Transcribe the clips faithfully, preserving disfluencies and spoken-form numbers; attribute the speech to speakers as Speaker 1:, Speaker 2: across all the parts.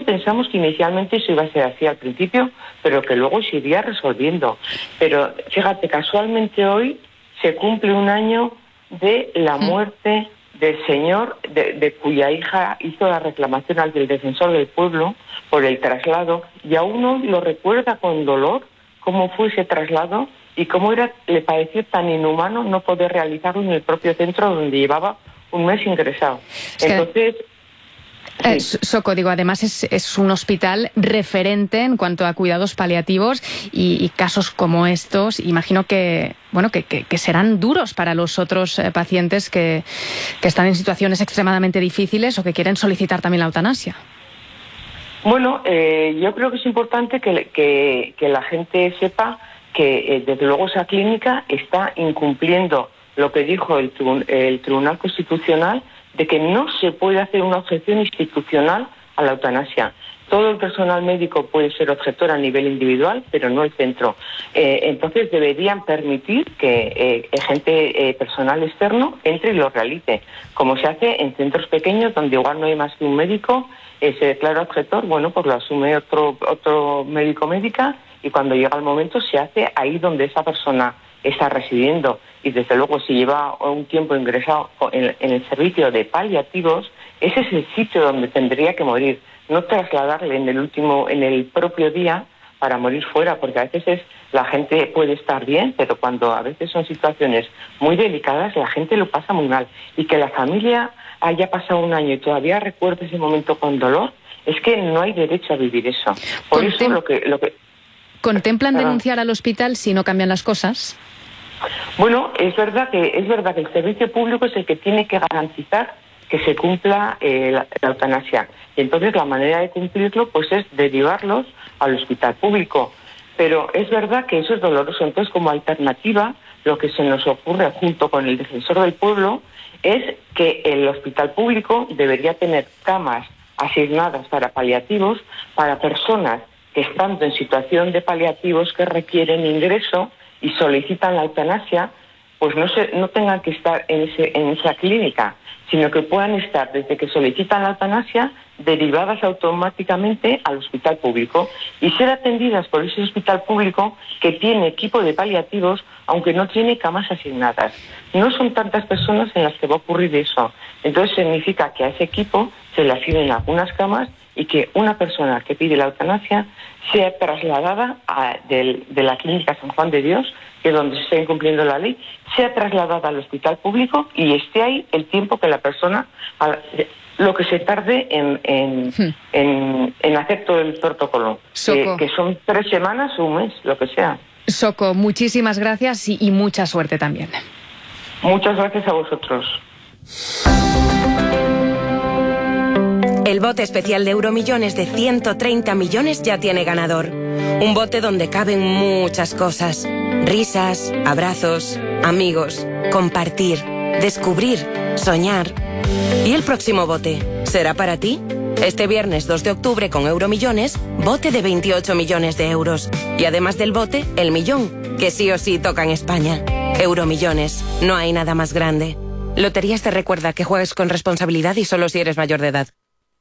Speaker 1: pensamos que inicialmente eso iba a ser así al principio, pero que luego se iría resolviendo. Pero fíjate, casualmente hoy se cumple un año de la muerte del señor de, de cuya hija hizo la reclamación al del defensor del pueblo por el traslado, y aún hoy lo recuerda con dolor cómo fue ese traslado y cómo era, le pareció tan inhumano no poder realizarlo en el propio centro donde llevaba un mes ingresado.
Speaker 2: Es que...
Speaker 1: Entonces...
Speaker 2: Eh, Soco, digo, además es, es un hospital referente en cuanto a cuidados paliativos y, y casos como estos, imagino que bueno que, que, que serán duros para los otros eh, pacientes que, que están en situaciones extremadamente difíciles o que quieren solicitar también la eutanasia.
Speaker 1: Bueno, eh, yo creo que es importante que, que, que la gente sepa que eh, desde luego esa clínica está incumpliendo lo que dijo el, el Tribunal Constitucional, de que no se puede hacer una objeción institucional a la eutanasia. Todo el personal médico puede ser objetor a nivel individual, pero no el centro. Eh, entonces deberían permitir que eh, gente, eh, personal externo, entre y lo realice, como se hace en centros pequeños donde igual no hay más que un médico, eh, se declara objetor, bueno, pues lo asume otro, otro médico médica, y cuando llega el momento se hace ahí donde esa persona está residiendo. Y desde luego si lleva un tiempo ingresado en, en el servicio de paliativos, ese es el sitio donde tendría que morir, no trasladarle en el último, en el propio día para morir fuera, porque a veces es, la gente puede estar bien, pero cuando a veces son situaciones muy delicadas, la gente lo pasa muy mal. Y que la familia haya pasado un año y todavía recuerde ese momento con dolor, es que no hay derecho a vivir eso. Por
Speaker 2: Contem-
Speaker 1: eso lo que... Lo que
Speaker 2: ¿Contemplan
Speaker 1: Perdón.
Speaker 2: denunciar al hospital si no cambian las cosas?
Speaker 1: Bueno, es verdad que es verdad que el servicio público es el que tiene que garantizar que se cumpla eh, la, la eutanasia. Y entonces la manera de cumplirlo pues es derivarlos al hospital público. Pero es verdad que eso es doloroso. Entonces, como alternativa, lo que se nos ocurre junto con el defensor del pueblo es que el hospital público debería tener camas asignadas para paliativos, para personas que estando en situación de paliativos que requieren ingreso y solicitan la eutanasia, pues no se, no tengan que estar en, ese, en esa clínica, sino que puedan estar desde que solicitan la eutanasia derivadas automáticamente al hospital público y ser atendidas por ese hospital público que tiene equipo de paliativos, aunque no tiene camas asignadas. No son tantas personas en las que va a ocurrir eso. Entonces significa que a ese equipo se le asignen algunas camas y que una persona que pide la eutanasia sea trasladada a, de, de la clínica San Juan de Dios, que es donde se está incumpliendo la ley, sea trasladada al hospital público y esté ahí el tiempo que la persona, lo que se tarde en, en, hmm. en, en hacer todo el protocolo, que, que son tres semanas o un mes, lo que sea.
Speaker 2: Soco, muchísimas gracias y, y mucha suerte también.
Speaker 1: Muchas gracias a vosotros.
Speaker 3: El bote especial de Euromillones de ciento treinta millones ya tiene ganador. Un bote donde caben muchas cosas. Risas, abrazos, amigos, compartir, descubrir, soñar. ¿Y el próximo bote? ¿Será para ti? Este viernes dos de octubre con Euromillones, bote de veintiocho millones de euros. Y además del bote, el millón, que sí o sí toca en España. Euromillones, no hay nada más grande. Loterías te recuerda que juegues con responsabilidad y solo si eres mayor de edad.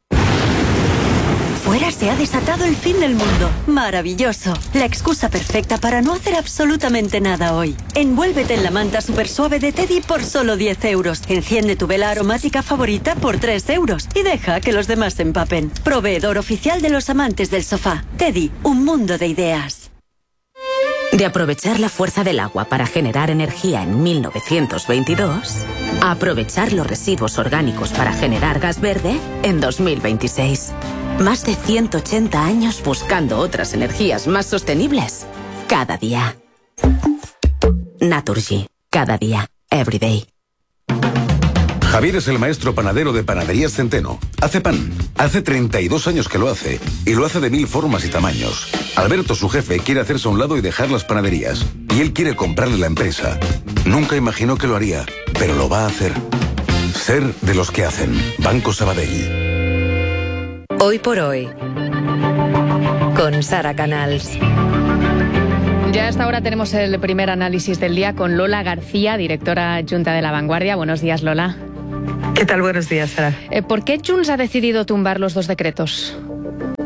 Speaker 4: Fuera se ha desatado el fin del mundo. Maravilloso. La excusa perfecta para no hacer absolutamente nada hoy. Envuélvete en la manta super suave de Teddy por solo diez euros. Enciende tu vela aromática favorita por tres euros. Y deja que los demás se empapen. Proveedor oficial de los amantes del sofá. Teddy, un mundo de ideas.
Speaker 5: De aprovechar la fuerza del agua para generar energía en mil novecientos veintidós, a aprovechar los residuos orgánicos para generar gas verde en dos mil veintiséis. Más de ciento ochenta años buscando otras energías más sostenibles. Cada día. Naturgy. Cada día. Every day.
Speaker 6: Javier es el maestro panadero de Panaderías Centeno. Hace pan. Hace treinta y dos años que lo hace. Y lo hace de mil formas y tamaños. Alberto, su jefe, quiere hacerse a un lado y dejar las panaderías. Y él quiere comprarle la empresa. Nunca imaginó que lo haría, pero lo va a hacer. Ser de los que hacen. Banco Sabadell.
Speaker 3: Hoy por hoy, con Sara Canals.
Speaker 2: Ya a esta hora tenemos el primer análisis del día con Lola García, directora adjunta de La Vanguardia. Buenos días, Lola.
Speaker 7: ¿Qué tal? Buenos días, Sara.
Speaker 2: Eh, ¿Por qué Junts ha decidido tumbar los dos decretos?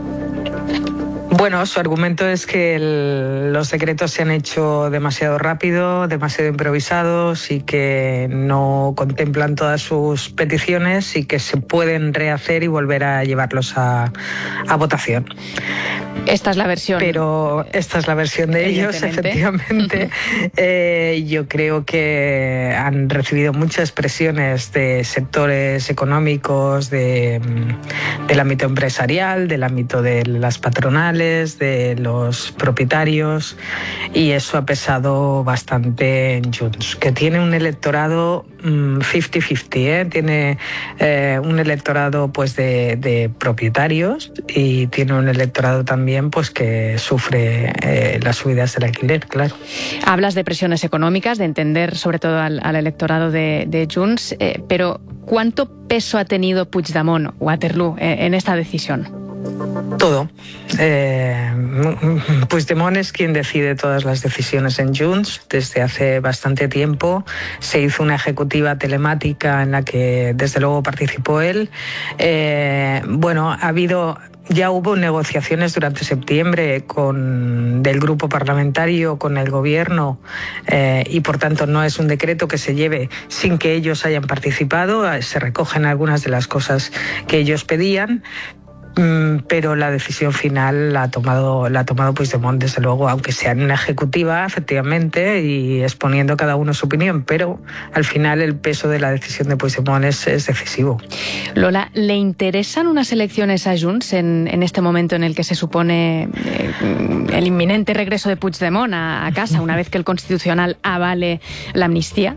Speaker 7: Bueno, su argumento es que el, los decretos se han hecho demasiado rápido, demasiado improvisados y que no contemplan todas sus peticiones y que se pueden rehacer y volver a llevarlos a, a votación.
Speaker 2: Esta es la versión.
Speaker 7: Pero esta es la versión de ellos, efectivamente. eh, yo creo que han recibido muchas presiones de sectores económicos, de, del ámbito empresarial, del ámbito de las patronales, de los propietarios, y eso ha pesado bastante en Junts, que tiene un electorado cincuenta cincuenta, ¿eh? Tiene eh, un electorado pues de, de propietarios y tiene un electorado también pues que sufre eh, las subidas del alquiler, claro.
Speaker 2: Hablas de presiones económicas, de entender sobre todo al, al electorado de, de Junts, eh, pero ¿cuánto peso ha tenido Puigdemont, Waterloo, eh, en esta decisión?
Speaker 7: Todo. Eh, Puigdemont es quien decide todas las decisiones en Junts. Desde hace bastante tiempo se hizo una ejecutiva telemática en la que desde luego participó él. Eh, bueno, ha habido... Ya hubo negociaciones durante septiembre con, del grupo parlamentario con el gobierno eh, y por tanto no es un decreto que se lleve sin que ellos hayan participado. Se recogen algunas de las cosas que ellos pedían, pero la decisión final la ha tomado la ha tomado Puigdemont, desde luego, aunque sea en una ejecutiva, efectivamente, y exponiendo cada uno su opinión, pero al final el peso de la decisión de Puigdemont es, es decisivo.
Speaker 2: Lola, ¿le interesan unas elecciones a Junts en, en este momento en el que se supone eh, el inminente regreso de Puigdemont a, a casa, una vez que el Constitucional avale la amnistía?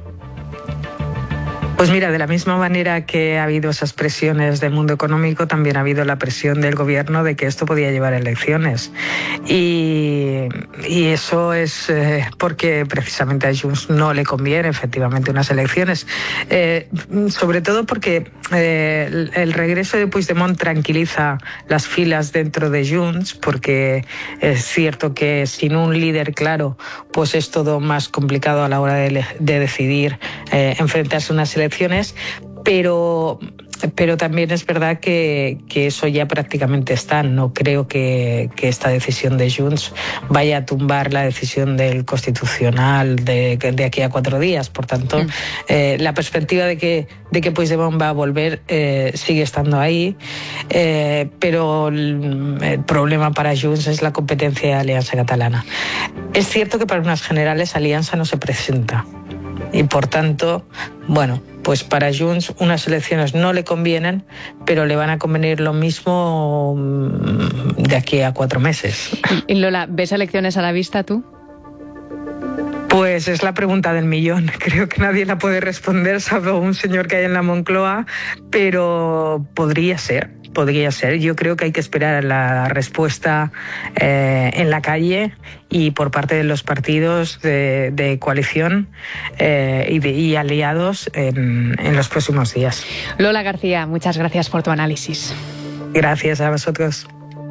Speaker 7: Pues mira, de la misma manera que ha habido esas presiones del mundo económico, también ha habido la presión del gobierno de que esto podía llevar a elecciones. Y, y eso es eh, porque precisamente a Junts no le conviene efectivamente unas elecciones. Eh, sobre todo porque eh, el, el regreso de Puigdemont tranquiliza las filas dentro de Junts, porque es cierto que sin un líder claro, pues es todo más complicado a la hora de, de decidir eh, enfrentarse a unas elecciones. Pero, pero también es verdad que, que eso ya prácticamente está. No creo que, que esta decisión de Junts vaya a tumbar la decisión del Constitucional de, de aquí a cuatro días. Por tanto, mm. eh, la perspectiva de que, de que Puigdemont va a volver eh, sigue estando ahí, eh, pero el, el problema para Junts es la competencia de Alianza Catalana. Es cierto que para unas generales Alianza no se presenta. Y por tanto, bueno, pues para Junts unas elecciones no le convienen, pero le van a convenir lo mismo de aquí a cuatro meses.
Speaker 2: Y Lola, ¿ves elecciones a la vista tú?
Speaker 7: Pues es la pregunta del millón. Creo que nadie la puede responder, salvo un señor que hay en la Moncloa, pero podría ser. Podría ser. Yo creo que hay que esperar la respuesta eh, en la calle y por parte de los partidos de, de coalición eh, y, de, y aliados en, en los próximos días.
Speaker 2: Lola García, muchas gracias por tu análisis.
Speaker 7: Gracias a vosotros.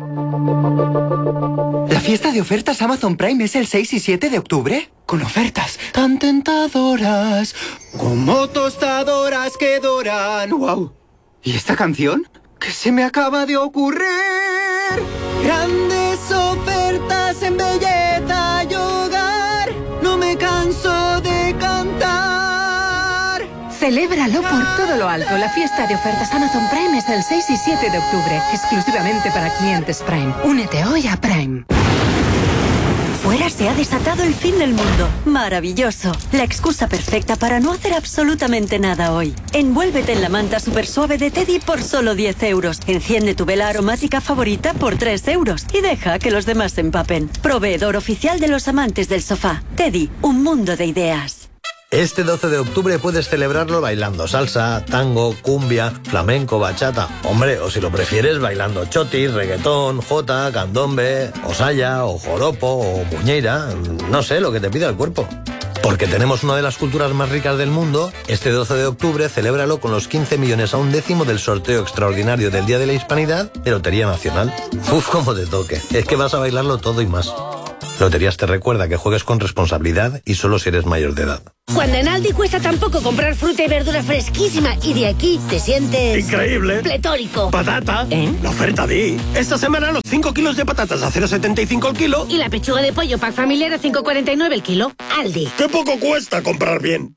Speaker 8: ¿La fiesta de ofertas Amazon Prime es el seis y siete de octubre? Con ofertas tan tentadoras como tostadoras que doran. ¡Wow! ¿Y esta canción? ¿Qué se me acaba de ocurrir? Grandes ofertas en belleza y hogar. No me canso de cantar.
Speaker 9: Celébralo por todo lo alto. La fiesta de ofertas Amazon Prime es el seis y siete de octubre, exclusivamente para clientes Prime. Únete hoy a Prime.
Speaker 4: Fuera se ha desatado el fin del mundo. Maravilloso. La excusa perfecta para no hacer absolutamente nada hoy. Envuélvete en la manta super suave de Teddy por solo diez euros. Enciende tu vela aromática favorita por tres euros. Y deja que los demás se empapen. Proveedor oficial de los amantes del sofá. Teddy, un mundo de ideas.
Speaker 10: Este doce de octubre puedes celebrarlo bailando salsa, tango, cumbia, flamenco, bachata. Hombre, o si lo prefieres, bailando chotis, reggaetón, jota, candombe, o saya, o joropo, o muñeira. No sé, lo que te pida el cuerpo. Porque tenemos una de las culturas más ricas del mundo, este doce de octubre celébralo con los quince millones a un décimo del sorteo extraordinario del Día de la Hispanidad de Lotería Nacional. Uf, cómo te toque. Es que vas a bailarlo todo y más. Loterías te recuerda que juegues con responsabilidad y solo si eres mayor de edad.
Speaker 11: Cuando en Aldi cuesta tan poco comprar fruta y verdura fresquísima y de aquí te sientes...
Speaker 12: ¡increíble!
Speaker 11: ¡Pletórico!
Speaker 12: ¡Patata!
Speaker 11: ¿Eh?
Speaker 12: La oferta de... Esta semana los cinco kilos de patatas a cero coma setenta y cinco el kilo.
Speaker 11: Y la pechuga de pollo pack familiar a cinco coma cuarenta y nueve el kilo. Aldi.
Speaker 12: ¡Qué poco cuesta comprar bien!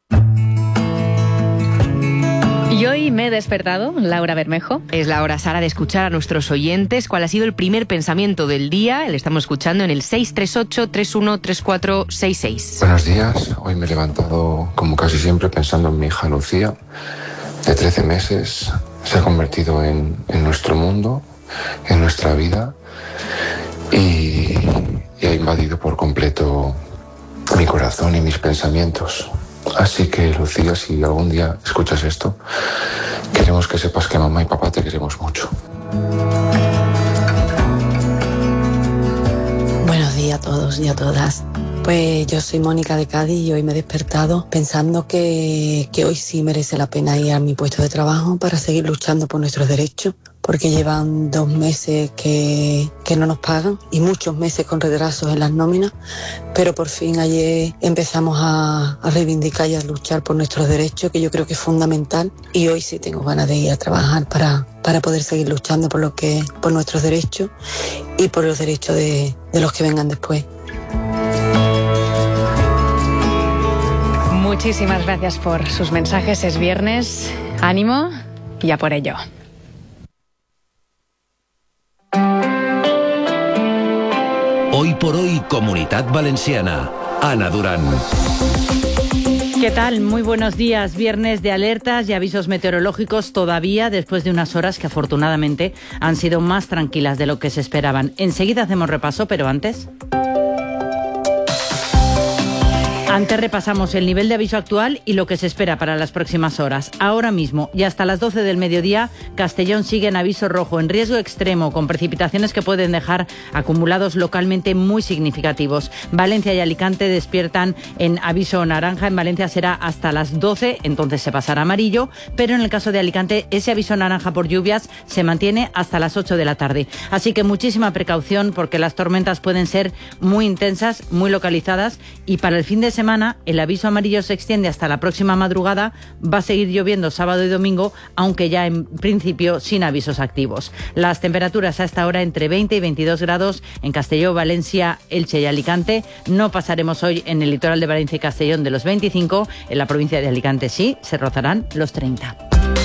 Speaker 2: Y hoy me he despertado, Laura Bermejo.
Speaker 13: Es la hora, Sara, de escuchar a nuestros oyentes cuál ha sido el primer pensamiento del día. Le estamos escuchando en el seis tres ocho, tres uno tres cuatro seis seis.
Speaker 14: Buenos días. Hoy me he levantado, como casi siempre, pensando en mi hija Lucía, de trece meses. Se ha convertido en, en nuestro mundo, en nuestra vida, y, y ha invadido por completo mi corazón y mis pensamientos. Así que, Lucía, si algún día escuchas esto, queremos que sepas que mamá y papá te queremos mucho.
Speaker 15: Buenos días a todos y a todas. Pues yo soy Mónica de Cádiz y hoy me he despertado pensando que, que hoy sí merece la pena ir a mi puesto de trabajo para seguir luchando por nuestros derechos, porque llevan dos meses que, que no nos pagan y muchos meses con retrasos en las nóminas, pero por fin ayer empezamos a, a reivindicar y a luchar por nuestros derechos, que yo creo que es fundamental, y hoy sí tengo ganas de ir a trabajar para, para poder seguir luchando por, lo que, por nuestros derechos y por los derechos de, de los que vengan después.
Speaker 2: Muchísimas gracias por sus mensajes. Es viernes. Ánimo y a por ello.
Speaker 16: Hoy por hoy, Comunitat Valenciana. Ana Durán.
Speaker 17: ¿Qué tal? Muy buenos días. Viernes de alertas y avisos meteorológicos todavía, después de unas horas que afortunadamente han sido más tranquilas de lo que se esperaban. Enseguida hacemos repaso, pero antes... Antes repasamos el nivel de aviso actual y lo que se espera para las próximas horas. Ahora mismo y hasta las doce del mediodía, Castellón sigue en aviso rojo, en riesgo extremo, con precipitaciones que pueden dejar acumulados localmente muy significativos. Valencia y Alicante despiertan en aviso naranja. En Valencia será hasta las doce, entonces se pasará a amarillo, pero en el caso de Alicante ese aviso naranja por lluvias se mantiene hasta las ocho de la tarde. Así que muchísima precaución, porque las tormentas pueden ser muy intensas, muy localizadas, y para el fin de semana el aviso amarillo se extiende hasta la próxima madrugada. Va a seguir lloviendo sábado y domingo, aunque ya en principio sin avisos activos. Las temperaturas a esta hora entre veinte y veintidós grados en Castelló, Valencia, Elche y Alicante. No pasaremos hoy en el litoral de Valencia y Castellón de los veinticinco. En la provincia de Alicante sí, se rozarán los treinta.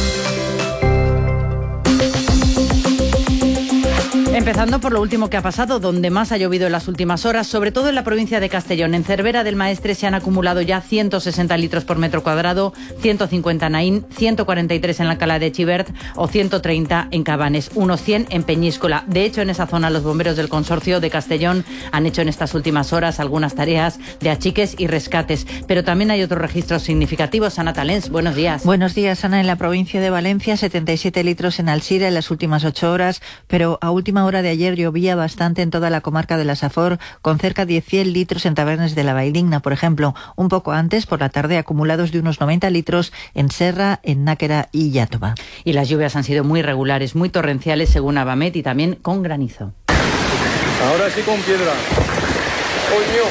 Speaker 17: Empezando por lo último que ha pasado, donde más ha llovido en las últimas horas, sobre todo en la provincia de Castellón. En Cervera del Maestre se han acumulado ya ciento sesenta litros por metro cuadrado, ciento cincuenta en Naín, ciento cuarenta y tres en la Cala de Chivert o ciento treinta en Cabanes, unos cien en Peñíscola. De hecho, en esa zona los bomberos del Consorcio de Castellón han hecho en estas últimas horas algunas tareas de achiques y rescates. Pero también hay otros registros significativos. Ana Talens, buenos días.
Speaker 18: Buenos días, Ana. En la provincia de Valencia, setenta y siete litros en Alzira en las últimas ocho horas, pero a última hora de ayer llovía bastante en toda la comarca de la Safor, con cerca de cien litros en Tabernes de la Valldigna, por ejemplo. Un poco antes, por la tarde, acumulados de unos noventa litros en Serra, en Náquera y Iàtova.
Speaker 17: Y las lluvias han sido muy regulares, muy torrenciales, según Abamet, y también con granizo.
Speaker 19: Ahora sí con piedra. ¡Coño!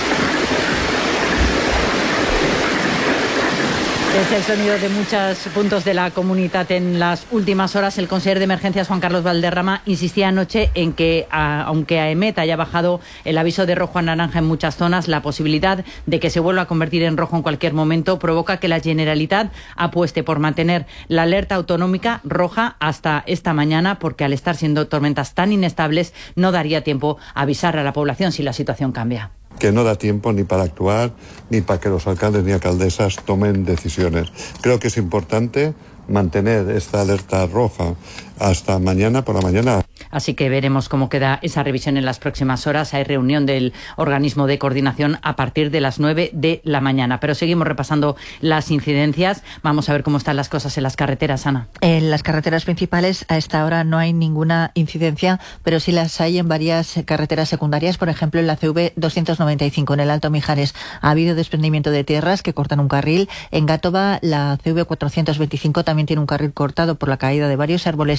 Speaker 17: Es el sonido de muchos puntos de la comunidad en las últimas horas. El consejero de emergencias, Juan Carlos Valderrama, insistía anoche en que, a, aunque a EMET haya bajado el aviso de rojo a naranja en muchas zonas, la posibilidad de que se vuelva a convertir en rojo en cualquier momento provoca que la Generalitat apueste por mantener la alerta autonómica roja hasta esta mañana, porque al estar siendo tormentas tan inestables no daría tiempo a avisar a la población si la situación cambia.
Speaker 20: Que no da tiempo ni para actuar, ni para que los alcaldes ni alcaldesas tomen decisiones. Creo que es importante mantener esta alerta roja hasta mañana por la mañana.
Speaker 17: Así que veremos cómo queda esa revisión en las próximas horas. Hay reunión del organismo de coordinación a partir de las nueve de la mañana. Pero seguimos repasando las incidencias. Vamos a ver cómo están las cosas en las carreteras, Ana.
Speaker 18: En las carreteras principales a esta hora no hay ninguna incidencia, pero sí las hay en varias carreteras secundarias. Por ejemplo, en la C V doscientos noventa y cinco en el Alto Mijares ha habido desprendimiento de tierras que cortan un carril. En Gàtova la C V cuatrocientos veinticinco también tiene un carril cortado por la caída de varios árboles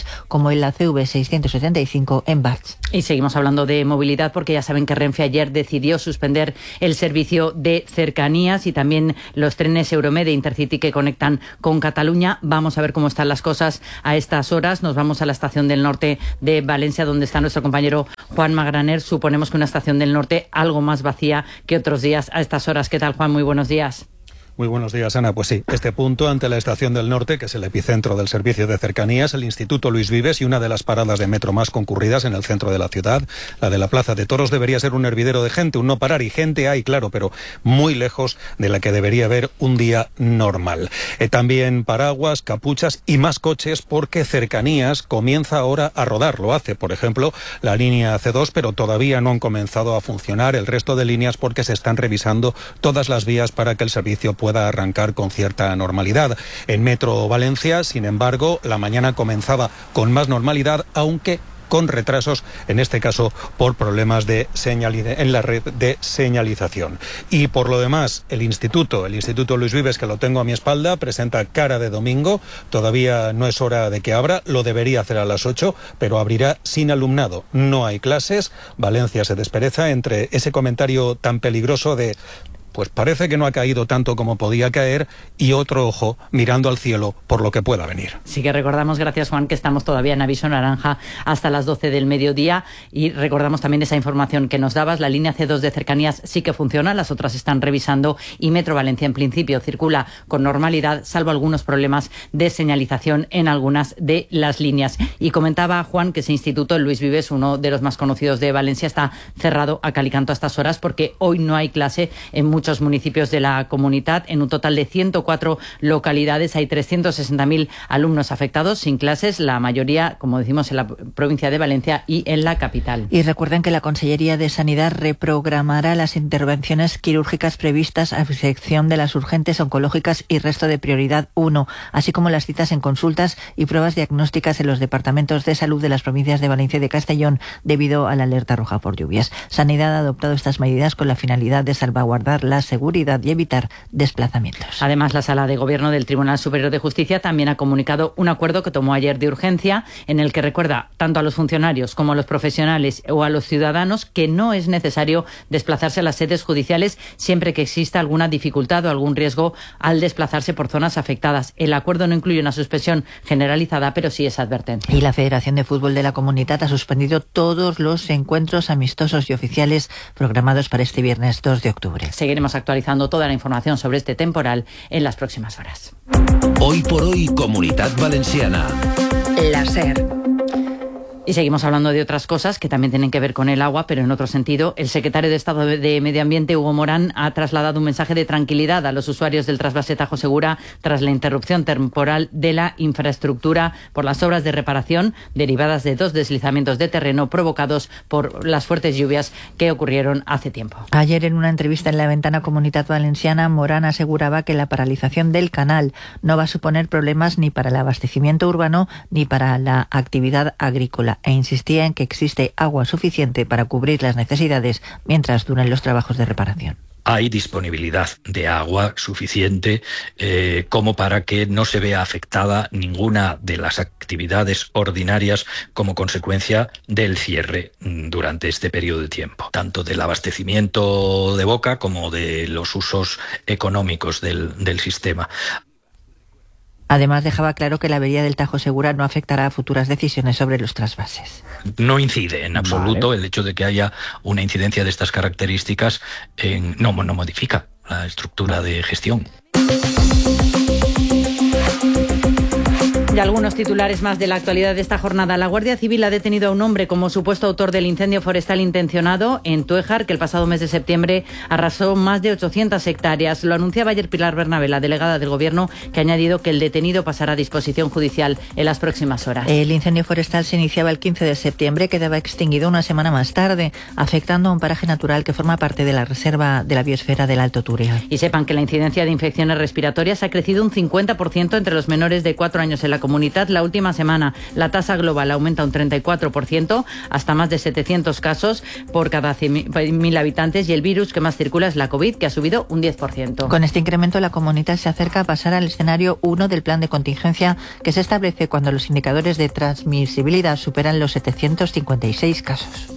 Speaker 18: trenes como el A C V seiscientos setenta y cinco en Barts.
Speaker 17: Y seguimos hablando de movilidad porque ya saben que Renfe ayer decidió suspender el servicio de cercanías y también los trenes Euromed e Intercity que conectan con Cataluña. Vamos a ver cómo están las cosas a estas horas. Nos vamos a la estación del norte de Valencia, donde está nuestro compañero Juan Magraner. Suponemos que una estación del norte algo más vacía que otros días a estas horas. ¿Qué tal, Juan? Muy buenos días.
Speaker 21: Muy buenos días, Ana. Pues sí, este punto ante la Estación del Norte, que es el epicentro del servicio de cercanías, el Instituto Luis Vives y una de las paradas de metro más concurridas en el centro de la ciudad, la de la Plaza de Toros, debería ser un hervidero de gente, un no parar, y gente hay, claro, pero muy lejos de la que debería haber un día normal. Eh, también paraguas, capuchas y más coches, porque Cercanías comienza ahora a rodar. Lo hace, por ejemplo, la línea C dos, pero todavía no han comenzado a funcionar el resto de líneas porque se están revisando todas las vías para que el servicio pueda pueda arrancar con cierta normalidad. En Metro Valencia, sin embargo, la mañana comenzaba con más normalidad, aunque con retrasos, en este caso por problemas de señaliz- en la red de señalización. Y por lo demás, el Instituto, el Instituto Luis Vives, que lo tengo a mi espalda, presenta cara de domingo. Todavía no es hora de que abra, lo debería hacer a las ocho, pero abrirá sin alumnado. No hay clases. Valencia se despereza entre ese comentario tan peligroso de pues parece que no ha caído tanto como podía caer, y otro ojo mirando al cielo por lo que pueda venir.
Speaker 17: Sí que recordamos, gracias Juan, que estamos todavía en aviso naranja hasta las doce del mediodía, y recordamos también esa información que nos dabas. La línea C dos de cercanías sí que funciona, las otras están revisando, y Metro Valencia en principio circula con normalidad, salvo algunos problemas de señalización en algunas de las líneas. Y comentaba Juan que ese instituto, el Luis Vives, uno de los más conocidos de Valencia, está cerrado a cal y canto a estas horas porque hoy no hay clase en muchos muchos municipios de la comunidad. En un total de ciento cuatro localidades hay trescientos sesenta mil alumnos afectados sin clases, la mayoría, como decimos, en la provincia de Valencia y en la capital.
Speaker 18: Y recuerden que la Consellería de Sanidad reprogramará las intervenciones quirúrgicas previstas a excepción de las urgentes, oncológicas y resto de prioridad uno, así como las citas en consultas y pruebas diagnósticas en los departamentos de salud de las provincias de Valencia y de Castellón debido a la alerta roja por lluvias. Sanidad ha adoptado estas medidas con la finalidad de salvaguardar la seguridad y evitar desplazamientos.
Speaker 17: Además, la Sala de Gobierno del Tribunal Superior de Justicia también ha comunicado un acuerdo que tomó ayer de urgencia, en el que recuerda tanto a los funcionarios como a los profesionales o a los ciudadanos que no es necesario desplazarse a las sedes judiciales siempre que exista alguna dificultad o algún riesgo al desplazarse por zonas afectadas. El acuerdo no incluye una suspensión generalizada, pero sí es advertencia.
Speaker 18: Y la Federación de Fútbol de la Comunidad ha suspendido todos los encuentros amistosos y oficiales programados para este viernes dos de octubre.
Speaker 17: Seguiremos actualizando toda la información sobre este temporal en las próximas horas.
Speaker 16: Hoy por hoy, Comunidad Valenciana.
Speaker 3: La SER.
Speaker 17: Y seguimos hablando de otras cosas que también tienen que ver con el agua, pero en otro sentido. El secretario de Estado de Medio Ambiente, Hugo Morán, ha trasladado un mensaje de tranquilidad a los usuarios del trasvase Tajo Segura tras la interrupción temporal de la infraestructura por las obras de reparación derivadas de dos deslizamientos de terreno provocados por las fuertes lluvias que ocurrieron hace tiempo.
Speaker 18: Ayer, en una entrevista en la ventana Comunidad Valenciana, Morán aseguraba que la paralización del canal no va a suponer problemas ni para el abastecimiento urbano ni para la actividad agrícola, e insistía en que existe agua suficiente para cubrir las necesidades mientras duren los trabajos de reparación.
Speaker 22: Hay disponibilidad de agua suficiente eh, como para que no se vea afectada ninguna de las actividades ordinarias como consecuencia del cierre durante este periodo de tiempo, tanto del abastecimiento de boca como de los usos económicos del, del sistema.
Speaker 18: Además, dejaba claro que la avería del Tajo Segura no afectará a futuras decisiones sobre los trasvases.
Speaker 22: No incide en absoluto
Speaker 18: Vale.
Speaker 22: el hecho de que haya una incidencia de estas características, en, no, no modifica la estructura de gestión.
Speaker 17: Y algunos titulares más de la actualidad de esta jornada. La Guardia Civil ha detenido a un hombre como supuesto autor del incendio forestal intencionado en Tuéjar, que el pasado mes de septiembre arrasó más de ochocientas hectáreas. Lo anunciaba ayer Pilar Bernabé, la delegada del Gobierno, que ha añadido que el detenido pasará a disposición judicial en las próximas horas.
Speaker 18: El incendio forestal se iniciaba el quince de septiembre, quedaba extinguido una semana más tarde, afectando a un paraje natural que forma parte de la reserva de la biosfera del Alto Turia.
Speaker 17: Y sepan que la incidencia de infecciones respiratorias ha crecido un cincuenta por ciento entre los menores de cuatro años en la comunitat la última semana. La tasa global aumenta un treinta y cuatro por ciento, hasta más de setecientos casos por cada cien mil habitantes, y el virus que más circula es la COVID, que ha subido un diez por ciento.
Speaker 18: Con este incremento, la comunidad se acerca a pasar al escenario uno del plan de contingencia, que se establece cuando los indicadores de transmisibilidad superan los setecientos cincuenta y seis casos.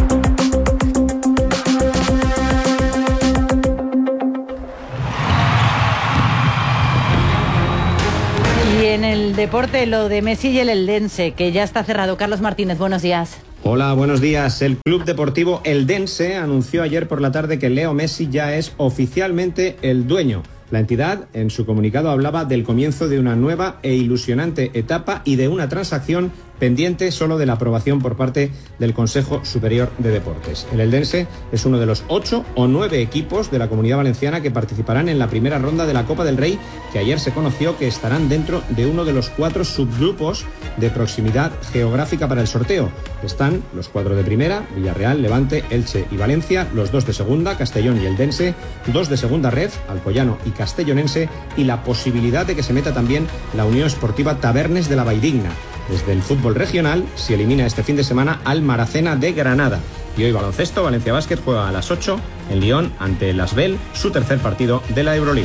Speaker 17: Y en el deporte, lo de Messi y el Eldense, que ya está cerrado. Carlos Martínez, buenos días.
Speaker 1: Hola, buenos días. El Club Deportivo Eldense anunció ayer por la tarde que Leo Messi ya es oficialmente el dueño. La entidad, en su comunicado, hablaba del comienzo de una nueva e ilusionante etapa y de una transacción pendiente solo de la aprobación por parte del Consejo Superior de Deportes. El Eldense es uno de los ocho o nueve equipos de la Comunidad Valenciana que participarán en la primera ronda de la Copa del Rey, que ayer se conoció que estarán dentro de uno de los cuatro subgrupos de proximidad geográfica para el sorteo. Están los cuatro de primera, Villarreal, Levante, Elche y Valencia, los dos de segunda, Castellón y Eldense, dos de segunda red, Alcoyano y Castellonense, y la posibilidad de que se meta también la Unión Esportiva Tabernes de la Valldigna. Desde el fútbol regional se elimina este fin de semana al Maracena de Granada. Y hoy baloncesto, Valencia Basket juega a las ocho en Lyon ante el Asbel, su tercer partido de la Euroliga.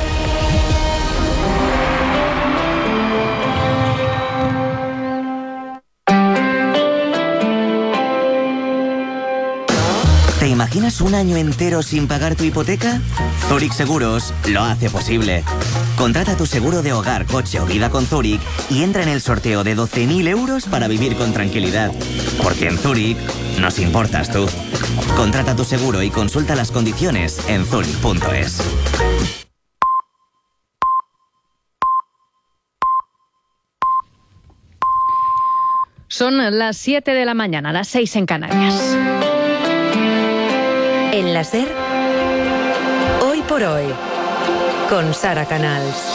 Speaker 5: ¿Te imaginas un año entero sin pagar tu hipoteca? Zurich Seguros lo hace posible. Contrata tu seguro de hogar, coche o vida con Zurich y entra en el sorteo de doce mil euros para vivir con tranquilidad. Porque en Zurich nos importas tú. Contrata tu seguro y consulta las condiciones en zurich punto es.
Speaker 2: Son las siete de la mañana, las seis en Canarias.
Speaker 3: En la SER, Hoy por Hoy, con Sara Canals.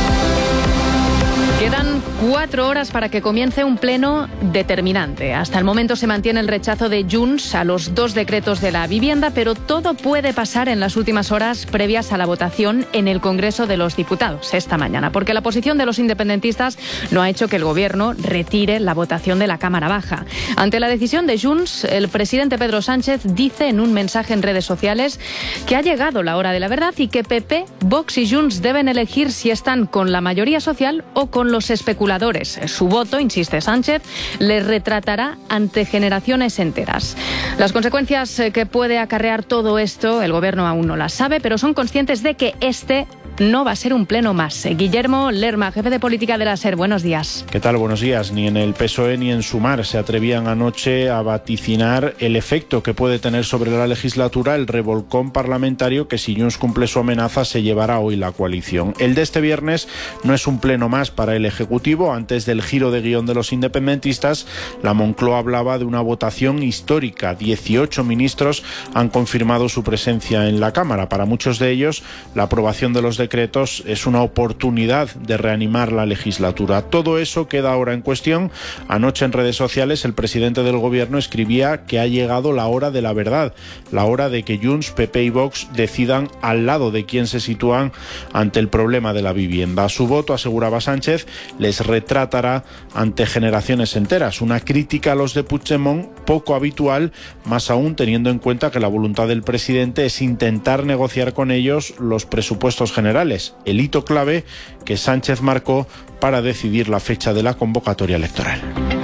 Speaker 2: Quedan cuatro horas para que comience un pleno determinante. Hasta el momento se mantiene el rechazo de Junts a los dos decretos de la vivienda, pero todo puede pasar en las últimas horas previas a la votación en el Congreso de los Diputados esta mañana, porque la posición de los independentistas no ha hecho que el Gobierno retire la votación de la Cámara Baja. Ante la decisión de Junts, el presidente Pedro Sánchez dice en un mensaje en redes sociales que ha llegado la hora de la verdad y que P P, Vox y Junts deben elegir si están con la mayoría social o con los especuladores. Su voto, insiste Sánchez, les retratará ante generaciones enteras. Las consecuencias que puede acarrear todo esto, el Gobierno aún no las sabe, pero son conscientes de que este no va a ser un pleno más. Guillermo Lerma, jefe de política de la SER, buenos días.
Speaker 23: ¿Qué tal? Buenos días. Ni en el P S O E ni en Sumar se atrevían anoche a vaticinar el efecto que puede tener sobre la legislatura el revolcón parlamentario que, si Junts cumple su amenaza, se llevará hoy la coalición. El de este viernes no es un pleno más para el Ejecutivo. Antes del giro de guión de los independentistas, la Moncloa hablaba de una votación histórica. dieciocho ministros han confirmado su presencia en la Cámara. Para muchos de ellos, la aprobación de los decretos es una oportunidad de reanimar la legislatura. Todo eso queda ahora en cuestión. Anoche en redes sociales el presidente del Gobierno escribía que ha llegado la hora de la verdad, la hora de que Junts, P P y Vox decidan al lado de quién se sitúan ante el problema de la vivienda. Su voto, aseguraba Sánchez, les retratará ante generaciones enteras. Una crítica a los de Puigdemont poco habitual, más aún teniendo en cuenta que la voluntad del presidente es intentar negociar con ellos los presupuestos generales, el hito clave que Sánchez marcó para decidir la fecha de la convocatoria electoral.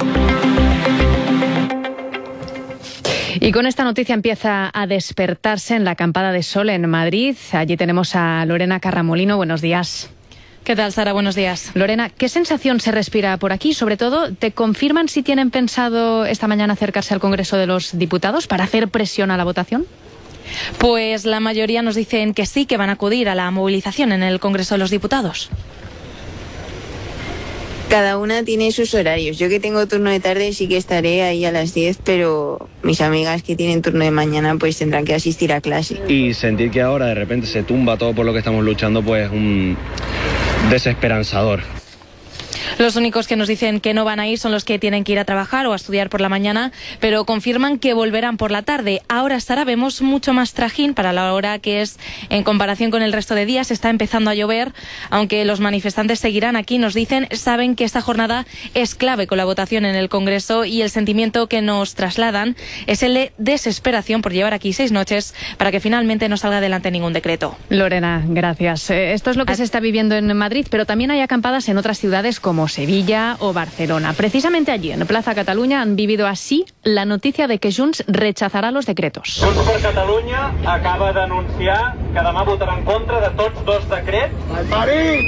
Speaker 2: Y con esta noticia empieza a despertarse en la acampada de sol en Madrid. Allí tenemos a Lorena Carramolino. Buenos días.
Speaker 24: ¿Qué tal, Sara? Buenos días.
Speaker 2: Lorena, ¿qué sensación se respira por aquí? Sobre todo, ¿te confirman si tienen pensado esta mañana acercarse al Congreso de los Diputados para hacer presión a la votación?
Speaker 24: Pues la mayoría nos dicen que sí, que van a acudir a la movilización en el Congreso de los Diputados.
Speaker 25: Cada una tiene sus horarios. Yo que tengo turno de tarde sí que estaré ahí a las diez, pero mis amigas que tienen turno de mañana pues tendrán que asistir a clase.
Speaker 26: Y sentir que ahora de repente se tumba todo por lo que estamos luchando, pues un desesperanzador.
Speaker 24: Los únicos que nos dicen que no van a ir son los que tienen que ir a trabajar o a estudiar por la mañana, pero confirman que volverán por la tarde. Ahora hasta ahora vemos mucho más trajín para la hora que es en comparación con el resto de días. Está empezando a llover, aunque los manifestantes seguirán aquí, nos dicen, saben que esta jornada es clave con la votación en el Congreso y el sentimiento que nos trasladan es el de desesperación por llevar aquí seis noches para que finalmente no salga adelante ningún decreto.
Speaker 2: Lorena, gracias. Esto es lo que se está viviendo en Madrid, pero también hay acampadas en otras ciudades como Sevilla o Barcelona. Precisamente allí, en Plaza Catalunya, han vivido así la noticia de que Junts rechazará los decretos.
Speaker 4: Junts per Catalunya acaba d'anunciar que demà votarà en contra de tots dos decrets. Al París!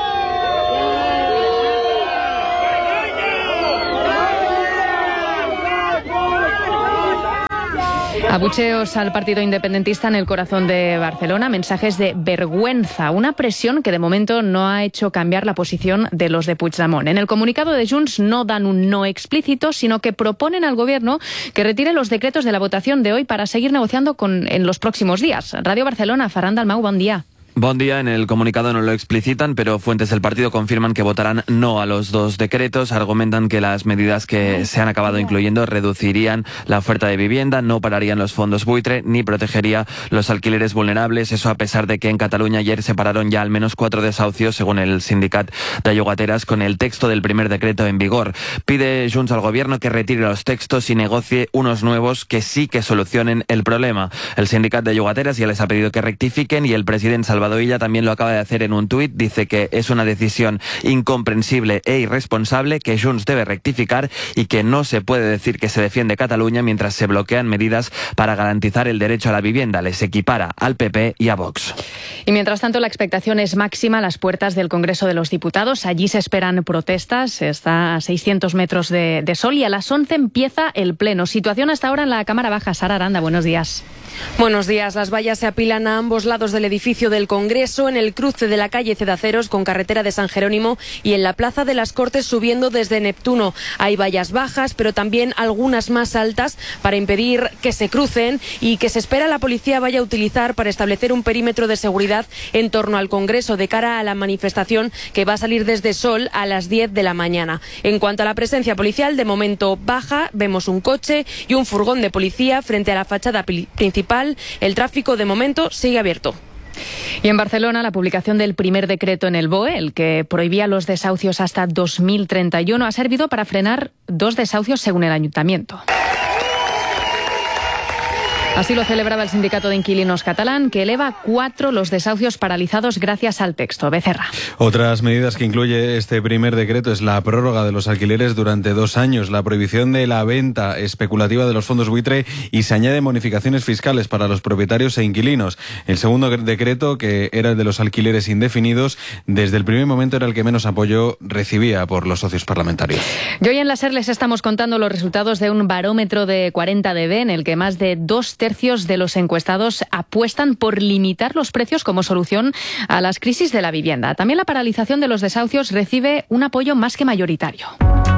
Speaker 2: Abucheos al partido independentista en el corazón de Barcelona, mensajes de vergüenza, una presión que de momento no ha hecho cambiar la posición de los de Puigdemont. En el comunicado de Junts no dan un no explícito, sino que proponen al gobierno que retire los decretos de la votación de hoy para seguir negociando con, en los próximos días. Radio Barcelona, Ferran Dalmau, buen día.
Speaker 6: Buen día. En el comunicado no lo explicitan, pero fuentes del partido confirman que votarán no a los dos decretos. Argumentan que las medidas que se han acabado incluyendo reducirían la oferta de vivienda, no pararían los fondos buitre, ni protegería los alquileres vulnerables. Eso a pesar de que en Cataluña ayer se pararon ya al menos cuatro desahucios, según el sindicat de llogateras, con el texto del primer decreto en vigor. Pide Junts al gobierno que retire los textos y negocie unos nuevos que sí que solucionen el problema. El sindicat de llogateras ya les ha pedido que rectifiquen y el presidente Salvador Illa también lo acaba de hacer en un tuit. Dice que es una decisión incomprensible e irresponsable, que Junts debe rectificar y que no se puede decir que se defiende Cataluña mientras se bloquean medidas para garantizar el derecho a la vivienda. Les equipara al P P y a Vox.
Speaker 2: Y mientras tanto la expectación es máxima a las puertas del Congreso de los Diputados. Allí se esperan protestas. Está a seiscientos metros de, de sol y a las once empieza el pleno. Situación hasta ahora en la Cámara Baja. Sara Aranda, buenos días.
Speaker 7: Buenos días. Las vallas se apilan a ambos lados del edificio del Congreso, en el cruce de la calle Cedaceros con carretera de San Jerónimo y en la Plaza de las Cortes subiendo desde Neptuno. Hay vallas bajas, pero también algunas más altas para impedir que se crucen y que se espera la policía vaya a utilizar para establecer un perímetro de seguridad en torno al Congreso de cara a la manifestación que va a salir desde Sol a las diez de la mañana. En cuanto a la presencia policial, de momento baja. Vemos un coche y un furgón de policía frente a la fachada principal. El tráfico de momento sigue abierto.
Speaker 2: Y en Barcelona, la publicación del primer decreto en el B O E, el que prohibía los desahucios hasta dos mil treinta y uno, ha servido para frenar dos desahucios según el ayuntamiento. Así lo celebraba el sindicato de inquilinos catalán, que eleva cuatro los desahucios paralizados gracias al texto. Becerra.
Speaker 8: Otras medidas que incluye este primer decreto es la prórroga de los alquileres durante dos años, la prohibición de la venta especulativa de los fondos buitre y se añaden bonificaciones fiscales para los propietarios e inquilinos. El segundo decreto, que era el de los alquileres indefinidos, desde el primer momento era el que menos apoyo recibía por los socios parlamentarios.
Speaker 2: Y hoy en la SER les estamos contando los resultados de un barómetro de cuarenta D B en el que más de dos tercios de los encuestados apuestan por limitar los precios como solución a las crisis de la vivienda. También la paralización de los desahucios recibe un apoyo más que mayoritario.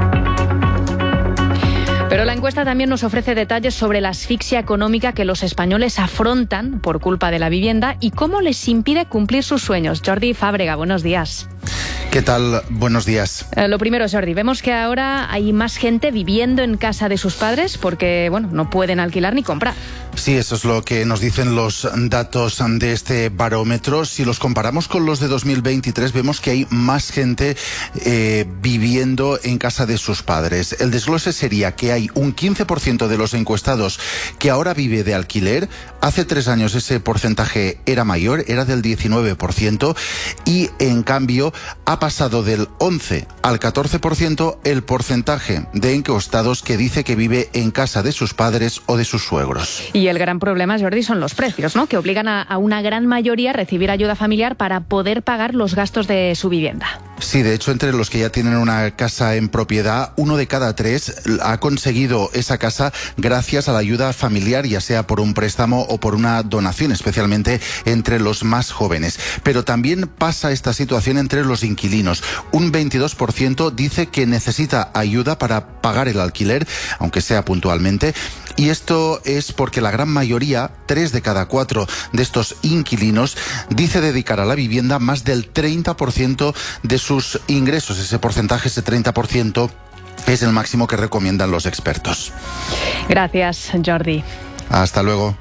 Speaker 2: Pero la encuesta también nos ofrece detalles sobre la asfixia económica que los españoles afrontan por culpa de la vivienda y cómo les impide cumplir sus sueños. Jordi Fábrega, buenos días.
Speaker 9: ¿Qué tal? Buenos días.
Speaker 2: Eh, lo primero, Jordi, vemos que ahora hay más gente viviendo en casa de sus padres porque, bueno, no pueden alquilar ni comprar.
Speaker 9: Sí, eso es lo que nos dicen los datos de este barómetro. Si los comparamos con los de dos mil veintitrés, vemos que hay más gente eh, viviendo en casa de sus padres. El desglose sería que hay un quince por ciento de los encuestados que ahora vive de alquiler. Hace tres años ese porcentaje era mayor, era del diecinueve por ciento, y en cambio ha pasado del once al catorce por ciento el porcentaje de encuestados que dice que vive en casa de sus padres o de sus suegros.
Speaker 2: Y el gran problema, Jordi, son los precios, ¿no? Que obligan a, a una gran mayoría a recibir ayuda familiar para poder pagar los gastos de su vivienda.
Speaker 9: Sí, de hecho, entre los que ya tienen una casa en propiedad, uno de cada tres ha conseguido esa casa gracias a la ayuda familiar, ya sea por un préstamo o por una donación, especialmente entre los más jóvenes. Pero también pasa esta situación entre los inquilinos. Un veintidós por ciento dice que necesita ayuda para pagar el alquiler, aunque sea puntualmente. Y esto es porque la gran mayoría, tres de cada cuatro de estos inquilinos, dice dedicar a la vivienda más del treinta por ciento de su sus ingresos. Ese porcentaje, ese treinta por ciento, es el máximo que recomiendan los expertos.
Speaker 2: Gracias, Jordi.
Speaker 9: Hasta luego.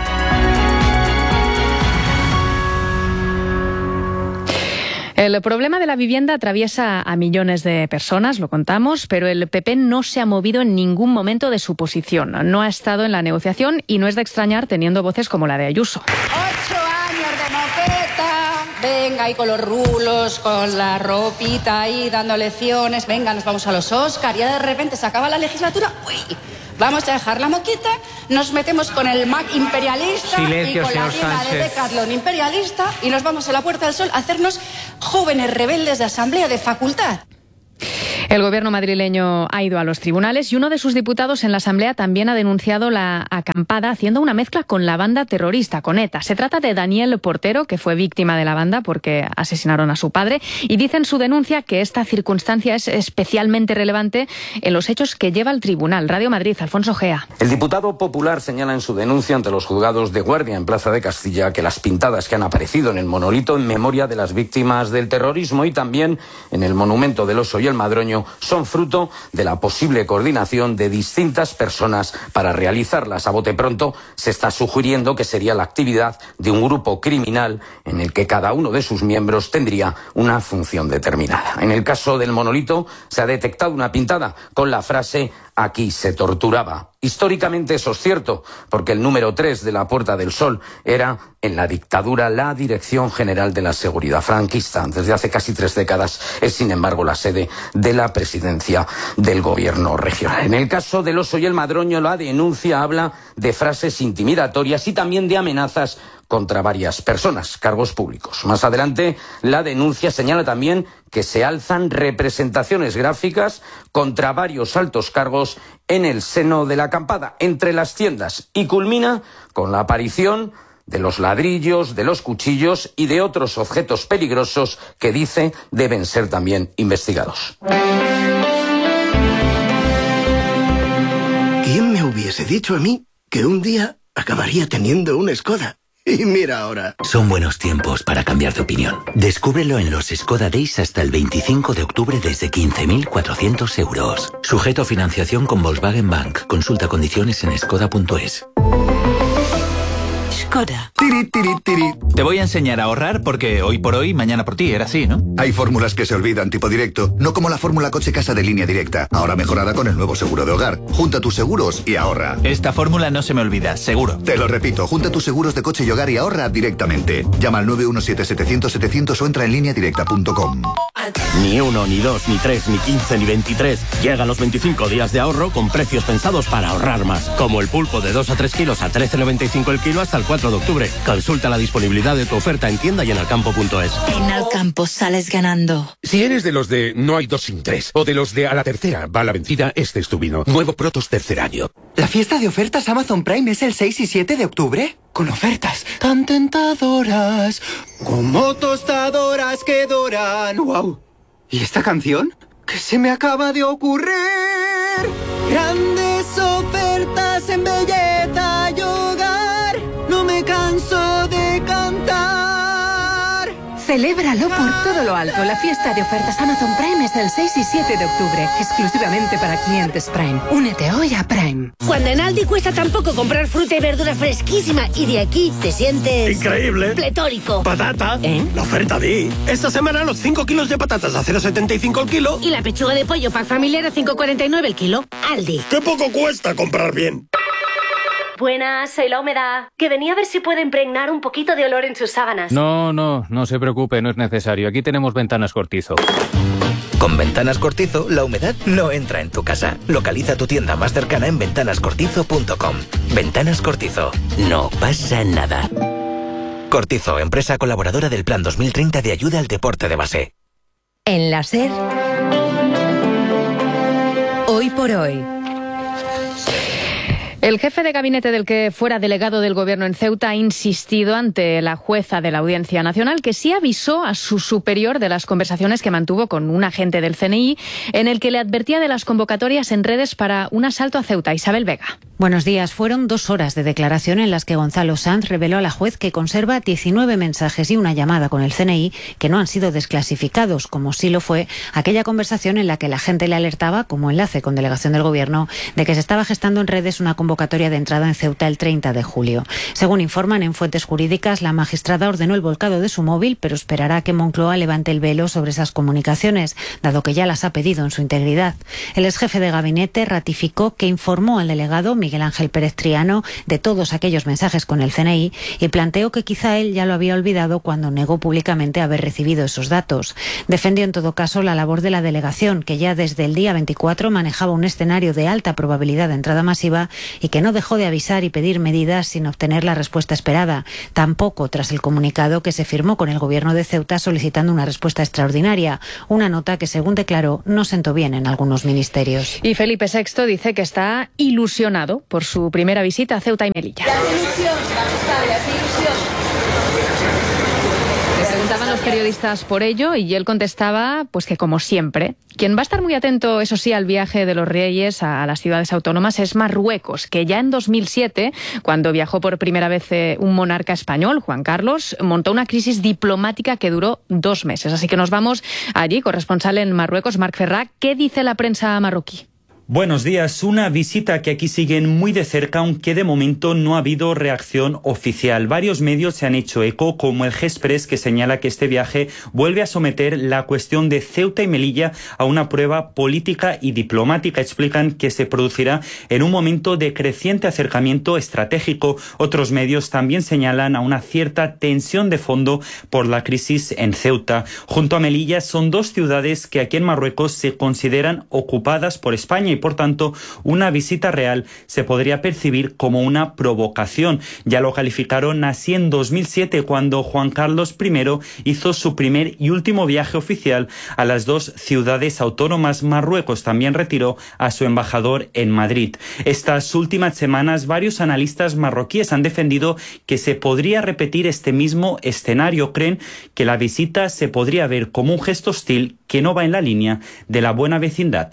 Speaker 2: El problema de la vivienda atraviesa a millones de personas, lo contamos, pero el P P no se ha movido en ningún momento de su posición. No ha estado en la negociación y no es de extrañar teniendo voces como la de Ayuso.
Speaker 10: Ocho años de moqueta, venga ahí con los rulos, con la ropita ahí dando lecciones, venga, nos vamos a los Oscar, y ya de repente se acaba la legislatura, uy, vamos a dejar la moqueta, nos metemos con el Mac imperialista
Speaker 11: Silencio,
Speaker 10: y con la tienda de Decathlon imperialista y nos vamos a la Puerta del Sol a hacernos jóvenes rebeldes de asamblea de facultad.
Speaker 2: El gobierno madrileño ha ido a los tribunales y uno de sus diputados en la Asamblea también ha denunciado la acampada haciendo una mezcla con la banda terrorista, con ETA. Se trata de Daniel Portero, que fue víctima de la banda porque asesinaron a su padre, y dice en su denuncia que esta circunstancia es especialmente relevante en los hechos que lleva al tribunal. Radio Madrid, Alfonso Gea.
Speaker 12: El diputado popular señala en su denuncia ante los juzgados de guardia en Plaza de Castilla que las pintadas que han aparecido en el monolito en memoria de las víctimas del terrorismo y también en el monumento del Oso y el Madroño son fruto de la posible coordinación de distintas personas para realizarlas. A bote pronto se está sugiriendo que sería la actividad de un grupo criminal en el que cada uno de sus miembros tendría una función determinada. En el caso del monolito se ha detectado una pintada con la frase "aquí se torturaba". Históricamente eso es cierto, porque el número tres de la Puerta del Sol era, en la dictadura, la Dirección General de la Seguridad franquista. Desde hace casi tres décadas es, sin embargo, la sede de la presidencia del gobierno regional. En el caso del Oso y el Madroño, la denuncia habla de frases intimidatorias y también de amenazas contra varias personas, cargos públicos. Más adelante, la denuncia señala también que se alzan representaciones gráficas contra varios altos cargos en el seno de la acampada, entre las tiendas, y culmina con la aparición de los ladrillos, de los cuchillos y de otros objetos peligrosos que dice deben ser también investigados.
Speaker 13: ¿Quién me hubiese dicho a mí que un día acabaría teniendo una Skoda? Y mira ahora.
Speaker 14: Son buenos tiempos para cambiar de opinión. Descúbrelo en los Skoda Days hasta el veinticinco de octubre desde quince mil cuatrocientos euros. Sujeto a financiación con Volkswagen Bank. Consulta condiciones en skoda punto es.
Speaker 13: Skoda. Tiri, tiri, tiri.
Speaker 15: Te voy a enseñar a ahorrar porque hoy por hoy, mañana por ti, era así, ¿no?
Speaker 27: Hay fórmulas que se olvidan tipo directo, no como la fórmula coche-casa de Línea Directa, ahora mejorada con el nuevo seguro de hogar. Junta tus seguros y ahorra.
Speaker 15: Esta fórmula no se me olvida, seguro.
Speaker 27: Te lo repito, junta tus seguros de coche y hogar y ahorra directamente. Llama al nueve uno siete, setecientos, setecientos o entra en línea directa punto com.
Speaker 28: Ni uno, ni dos, ni tres, ni quince, ni veintitrés. Llegan los veinticinco días de ahorro con precios pensados para ahorrar más. Como el pulpo de dos a tres kilos a trece noventa y cinco el kilo hasta el cuatro de octubre. Consulta la disponibilidad de tu oferta en tienda y en alcampo punto es.
Speaker 29: En Alcampo sales ganando.
Speaker 30: Si eres de los de no hay dos sin tres o de los de a la tercera va la vencida, este es tu vino. Nuevo Protos tercer año.
Speaker 31: ¿La fiesta de ofertas Amazon Prime es el seis y siete de octubre? Con ofertas tan tentadoras como tostadoras que doran. ¡Wow! ¿Y esta canción? ¿Qué se me acaba de ocurrir? Grandes ofertas en belleza y hogar. No me canso de cantar.
Speaker 32: Celébralo por todo lo alto. La fiesta de ofertas Amazon Prime es el seis y siete de octubre, exclusivamente para clientes Prime. Únete hoy a Prime.
Speaker 33: Cuando en Aldi cuesta tan poco comprar fruta y verdura fresquísima y de aquí te sientes...
Speaker 30: ¡increíble!
Speaker 33: ¡Pletórico!
Speaker 30: ¡Patata! ¿Eh? La oferta de... Esta semana los cinco kilos de patatas a cero setenta y cinco el kilo.
Speaker 33: Y la pechuga de pollo pack familiar a cinco cuarenta y nueve el kilo. Aldi.
Speaker 30: ¡Qué poco cuesta comprar bien!
Speaker 34: Buenas, soy la humedad. Que venía a ver si puedo impregnar un poquito de olor en sus sábanas.
Speaker 35: No, no, no se preocupe, no es necesario. Aquí tenemos Ventanas Cortizo.
Speaker 14: Con Ventanas Cortizo, la humedad no entra en tu casa. Localiza tu tienda más cercana en ventanas cortizo punto com. Ventanas Cortizo. No pasa nada. Cortizo, empresa colaboradora del Plan dos mil treinta de ayuda al deporte de base.
Speaker 32: En la SER, hoy por hoy.
Speaker 2: El jefe de gabinete del que fuera delegado del gobierno en Ceuta ha insistido ante la jueza de la Audiencia Nacional que sí avisó a su superior de las conversaciones que mantuvo con un agente del C N I en el que le advertía de las convocatorias en redes para un asalto a Ceuta. Isabel Vega.
Speaker 1: Buenos días. Fueron dos horas de declaración en las que Gonzalo Sanz reveló a la juez que conserva diecinueve mensajes y una llamada con el C N I que no han sido desclasificados, como sí lo fue aquella conversación en la que la gente le alertaba, como enlace con delegación del Gobierno, de que se estaba gestando en redes una convocatoria de entrada en Ceuta el treinta de julio. Según informan en fuentes jurídicas, la magistrada ordenó el volcado de su móvil, pero esperará a que Moncloa levante el velo sobre esas comunicaciones, dado que ya las ha pedido en su integridad. El exjefe de gabinete ratificó que informó al delegado Miguel Ángel Pérez Triano de todos aquellos mensajes con el C N I y planteó que quizá él ya lo había olvidado cuando negó públicamente haber recibido esos datos. Defendió en todo caso la labor de la delegación, que ya desde el día veinticuatro manejaba un escenario de alta probabilidad de entrada masiva y que no dejó de avisar y pedir medidas sin obtener la respuesta esperada. Tampoco tras el comunicado que se firmó con el Gobierno de Ceuta solicitando una respuesta extraordinaria, una nota que, según declaró, no sentó bien en algunos ministerios.
Speaker 2: Y Felipe sexto dice que está ilusionado por su primera visita a Ceuta y Melilla. Le preguntaban los periodistas por ello y él contestaba pues que, como siempre, quien va a estar muy atento, eso sí, al viaje de los reyes a las ciudades autónomas es Marruecos, que ya en dos mil siete, cuando viajó por primera vez un monarca español, Juan Carlos, montó una crisis diplomática que duró dos meses. Así que nos vamos allí, corresponsal en Marruecos, Marc Ferrà. ¿Qué dice la prensa marroquí?
Speaker 3: Buenos días. Una visita que aquí siguen muy de cerca, aunque de momento no ha habido reacción oficial. Varios medios se han hecho eco, como el G-Express, que señala que este viaje vuelve a someter la cuestión de Ceuta y Melilla a una prueba política y diplomática. Explican que se producirá en un momento de creciente acercamiento estratégico. Otros medios también señalan a una cierta tensión de fondo por la crisis en Ceuta. Junto a Melilla son dos ciudades que aquí en Marruecos se consideran ocupadas por España y, por tanto, una visita real se podría percibir como una provocación. Ya lo calificaron así en dos mil siete, cuando Juan Carlos primero hizo su primer y último viaje oficial a las dos ciudades autónomas. Marruecos también retiró a su embajador en Madrid. Estas últimas semanas, varios analistas marroquíes han defendido que se podría repetir este mismo escenario. Creen que la visita se podría ver como un gesto hostil que no va en la línea de la buena vecindad.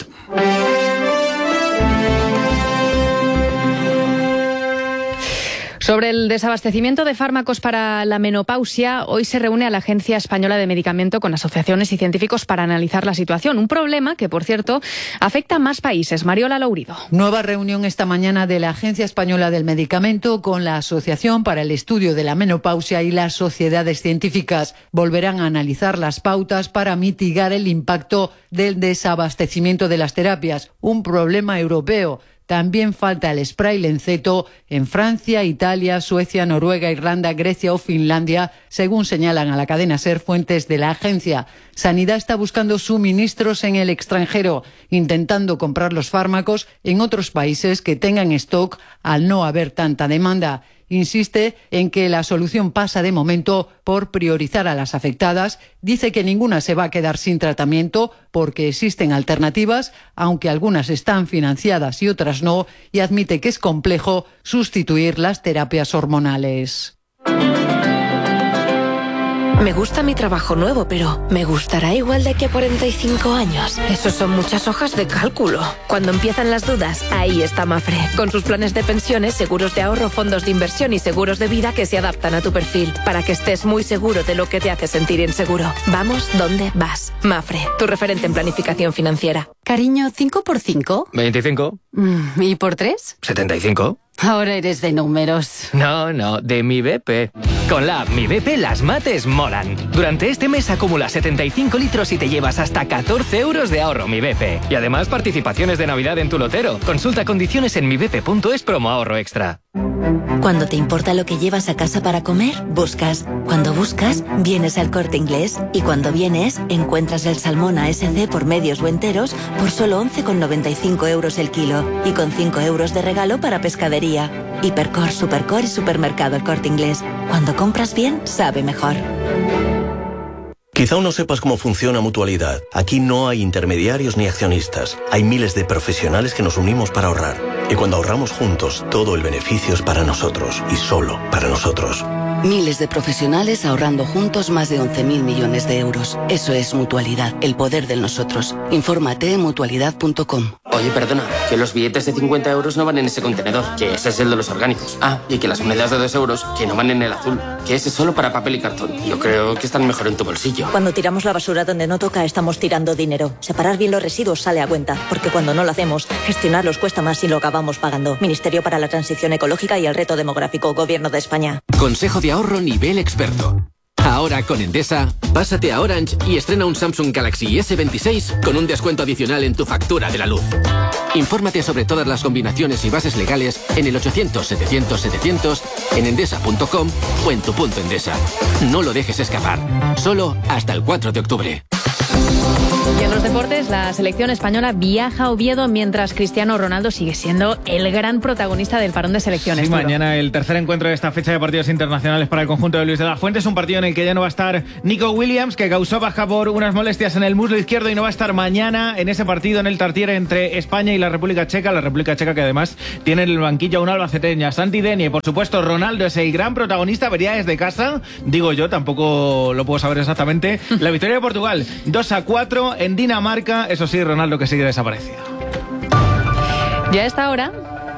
Speaker 2: Sobre el desabastecimiento de fármacos para la menopausia, hoy se reúne a la Agencia Española de Medicamento con asociaciones y científicos para analizar la situación. Un problema que, por cierto, afecta a más países. Mariola Lourido.
Speaker 5: Nueva reunión esta mañana de la Agencia Española del Medicamento con la Asociación para el Estudio de la Menopausia y las sociedades científicas. Volverán a analizar las pautas para mitigar el impacto del desabastecimiento de las terapias. Un problema europeo. También falta el spray Lenceto en Francia, Italia, Suecia, Noruega, Irlanda, Grecia o Finlandia, según señalan a la cadena SER fuentes de la agencia. Sanidad está buscando suministros en el extranjero, intentando comprar los fármacos en otros países que tengan stock al no haber tanta demanda. Insiste en que la solución pasa de momento por priorizar a las afectadas. Dice que ninguna se va a quedar sin tratamiento porque existen alternativas, aunque algunas están financiadas y otras no, y admite que es complejo sustituir las terapias hormonales.
Speaker 11: Me gusta mi trabajo nuevo, pero ¿me gustará igual de aquí a cuarenta y cinco años? Eso son muchas hojas de cálculo. Cuando empiezan las dudas, ahí está Mafre. Con sus planes de pensiones, seguros de ahorro, fondos de inversión y seguros de vida que se adaptan a tu perfil, para que estés muy seguro de lo que te hace sentir inseguro. Vamos donde vas. Mafre, tu referente en planificación financiera.
Speaker 16: Cariño, ¿cinco por cinco?
Speaker 17: veinticinco.
Speaker 16: ¿Y por tres?
Speaker 17: setenta y cinco.
Speaker 16: Ahora eres de números.
Speaker 17: No, no, de Mi B P. Con la app Mi B P las mates molan. Durante este mes acumula setenta y cinco litros y te llevas hasta catorce euros de ahorro Mi B P. Y además participaciones de Navidad en tu lotero. Consulta condiciones en mi b p punto es promo ahorro extra.
Speaker 11: Cuando te importa lo que llevas a casa para comer, buscas. Cuando buscas, vienes al Corte Inglés. Y cuando vienes, encuentras el salmón A S C por medios o enteros por solo once con noventa y cinco euros el kilo. Y con cinco euros de regalo para pescadería. Hipercor, Supercor y Supermercado El Corte Inglés. Cuando compras bien, sabe mejor.
Speaker 28: Quizá aún no sepas cómo funciona Mutualidad. Aquí no hay intermediarios ni accionistas. Hay miles de profesionales que nos unimos para ahorrar.
Speaker 4: Y cuando ahorramos juntos, todo el beneficio es para nosotros y solo para nosotros.
Speaker 6: Miles de profesionales ahorrando juntos más de once mil millones de euros. Eso es Mutualidad, el poder del nosotros. Infórmate en mutualidad punto com.
Speaker 7: Oye, perdona, que los billetes de cincuenta euros no van en ese contenedor, que ese es el de los orgánicos. Ah, y que las monedas de dos euros, que no van en el azul, que ese es solo para papel y cartón. Yo creo que están mejor en tu bolsillo.
Speaker 8: Cuando tiramos la basura donde no toca, estamos tirando dinero. Separar bien los residuos sale a cuenta, porque cuando no lo hacemos, gestionarlos cuesta más y lo acabamos pagando. Ministerio para la Transición Ecológica y el Reto Demográfico, Gobierno de España.
Speaker 9: Consejo de ahorro nivel experto. Ahora con Endesa, pásate a Orange y estrena un Samsung Galaxy ese veintiséis con un descuento adicional en tu factura de la luz. Infórmate sobre todas las combinaciones y bases legales en el ochocientos setecientos setecientos, en endesa punto com o en tu punto Endesa. No lo dejes escapar. Solo hasta el cuatro de octubre.
Speaker 2: Y en los deportes, la selección española viaja a Oviedo mientras Cristiano Ronaldo sigue siendo el gran protagonista del parón de selecciones.
Speaker 10: Sí, mañana el tercer encuentro de esta fecha de partidos internacionales para el conjunto de Luis de la Fuente. Es un partido en el que ya no va a estar Nico Williams, que causó baja por unas molestias en el muslo izquierdo, y no va a estar mañana en ese partido en el Tartiere entre España y la República Checa. La República Checa que además tiene en el banquillo a un albaceteña, Santi Denie. Por supuesto, Ronaldo es el gran protagonista. Vería desde casa, digo yo, tampoco lo puedo saber exactamente. La victoria de Portugal, dos a cuatro en Dinamarca. Eso sí, Ronaldo que sigue desaparecido.
Speaker 2: Ya a esta hora,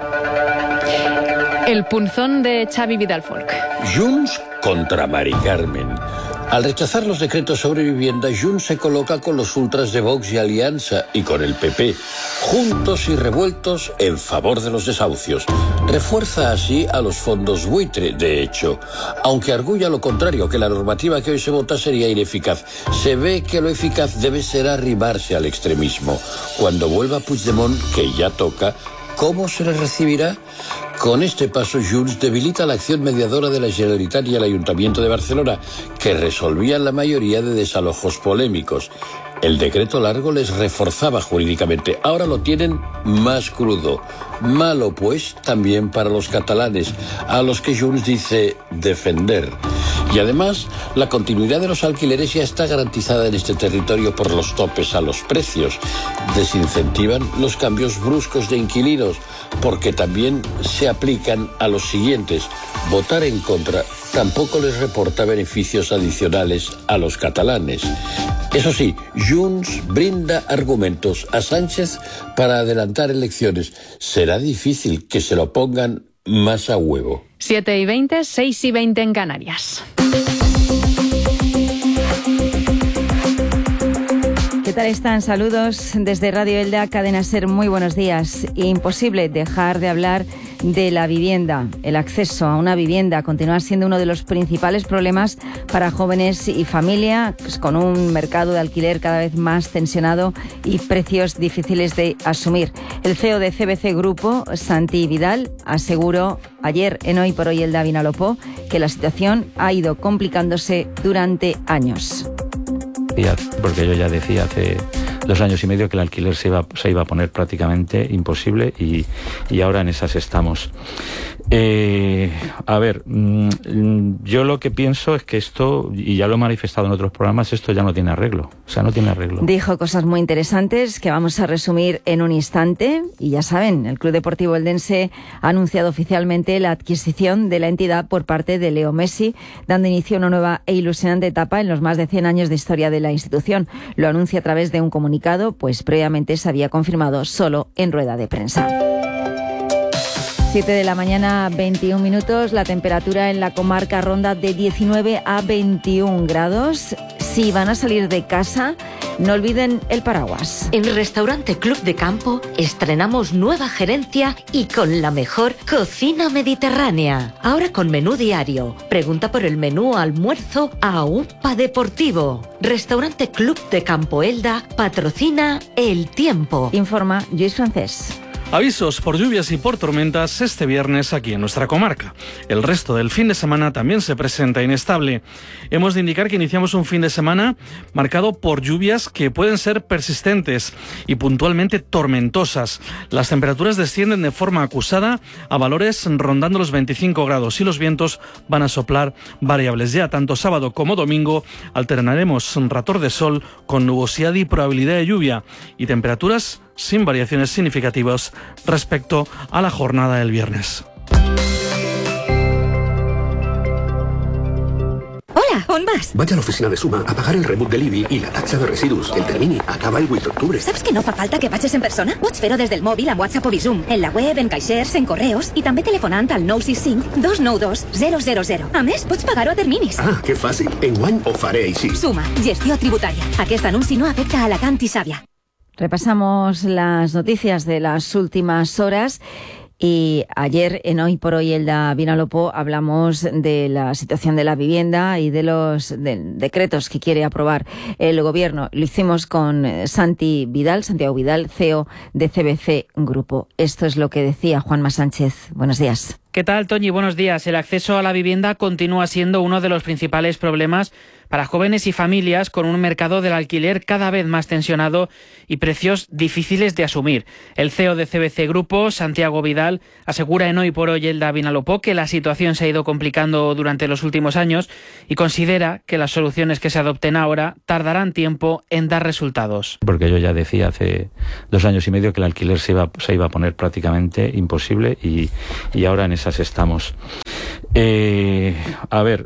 Speaker 2: el punzón de Xavi Vidal Folk.
Speaker 18: Junts contra Mari Carmen. Al rechazar los decretos sobre vivienda, Junts se coloca con los ultras de Vox y Alianza y con el P P, juntos y revueltos en favor de los desahucios. Refuerza así a los fondos buitre, de hecho, aunque arguya lo contrario, que la normativa que hoy se vota sería ineficaz. Se ve que lo eficaz debe ser arrimarse al extremismo. Cuando vuelva Puigdemont, que ya toca, ¿cómo se le recibirá? Con este paso, Junts debilita la acción mediadora de la Generalitat y el Ayuntamiento de Barcelona, que resolvían la mayoría de desalojos polémicos. El decreto largo les reforzaba jurídicamente. Ahora lo tienen más crudo. Malo, pues, también para los catalanes, a los que Junts dice defender. Y además, la continuidad de los alquileres ya está garantizada en este territorio por los topes a los precios. Desincentivan los cambios bruscos de inquilinos, porque también se aplican a los siguientes. Votar en contra tampoco les reporta beneficios adicionales a los catalanes. Eso sí, Junts brinda argumentos a Sánchez para adelantar elecciones. Será difícil que se lo pongan más a huevo.
Speaker 2: siete y veinte, seis y veinte en Canarias.
Speaker 19: ¿Qué tal están? Saludos desde Radio Elda, Cadena Ser, muy buenos días. Imposible dejar de hablar de la vivienda. El acceso a una vivienda continúa siendo uno de los principales problemas para jóvenes y familia, pues con un mercado de alquiler cada vez más tensionado y precios difíciles de asumir. El C E O de C B C Grupo, Santi Vidal, aseguró ayer en Hoy por Hoy Elda Vinalopó que la situación ha ido complicándose durante años.
Speaker 20: Porque yo ya decía hace dos años y medio que el alquiler se iba, se iba a poner prácticamente imposible y, y ahora en esas estamos. Eh, a ver, yo lo que pienso es que esto, y ya lo he manifestado en otros programas, esto ya no tiene arreglo. O sea, no tiene arreglo.
Speaker 19: Dijo cosas muy interesantes que vamos a resumir en un instante. Y ya saben, el Club Deportivo Eldense ha anunciado oficialmente la adquisición de la entidad por parte de Leo Messi, dando inicio a una nueva e ilusionante etapa en los más de cien años de historia de la institución. Lo anuncia a través de un comunicado, pues previamente se había confirmado solo en rueda de prensa. siete de la mañana, veintiún minutos. La temperatura en la comarca ronda de diecinueve a veintiún grados. Si van a salir de casa, no olviden el paraguas.
Speaker 34: En Restaurante Club de Campo estrenamos nueva gerencia y con la mejor cocina mediterránea. Ahora con menú diario. Pregunta por el menú almuerzo a UPA Deportivo. Restaurante Club de Campo Elda patrocina El Tiempo.
Speaker 19: Informa Luis Francés.
Speaker 21: Avisos por lluvias y por tormentas este viernes aquí en nuestra comarca. El resto del fin de semana también se presenta inestable. Hemos de indicar que iniciamos un fin de semana marcado por lluvias que pueden ser persistentes y puntualmente tormentosas. Las temperaturas descienden de forma acusada a valores rondando los veinticinco grados y los vientos van a soplar variables. Ya tanto sábado como domingo alternaremos rator de sol con nubosidad y probabilidad de lluvia y temperaturas sin variaciones significativas respecto a la jornada del viernes.
Speaker 12: Hola, ¿on vas?
Speaker 13: Vaig a l'oficina de Suma a pagar el rebut de l'I B I i la taxa de residus. El termini acaba el vuit d'octubre.
Speaker 12: Saps que no fa falta que vagis en persona? Pots fer-ho des del mòbil amb WhatsApp o Bizum, en la web, en caixers, en correus i també telefonant al nou sis cinc dos nou dos zero zero zero. A més, pots pagar-ho a terminis.
Speaker 13: Ah, que fàcil. Enguany ho faré així.
Speaker 12: Suma, gestió tributària. Aquest anunci no afecta a Alacant i Sàvia.
Speaker 19: Repasamos las noticias de las últimas horas. Y ayer en Hoy por Hoy, Elda Vinalopó, hablamos de la situación de la vivienda y de los de, decretos que quiere aprobar el Gobierno. Lo hicimos con Santi Vidal, Santiago Vidal, C E O de C B C Grupo. Esto es lo que decía Juanma Sánchez. Buenos días.
Speaker 14: ¿Qué tal, Toñi? Buenos días. El acceso a la vivienda continúa siendo uno de los principales problemas para jóvenes y familias, con un mercado del alquiler cada vez más tensionado y precios difíciles de asumir. El C E O de C B C Grupo, Santiago Vidal, asegura en Hoy por Hoy Elda Vinalopó que la situación se ha ido complicando durante los últimos años y considera que las soluciones que se adopten ahora tardarán tiempo en dar resultados.
Speaker 20: Porque yo ya decía hace dos años y medio que el alquiler se iba, se iba a poner prácticamente imposible y, y ahora en esas estamos. Eh, a ver,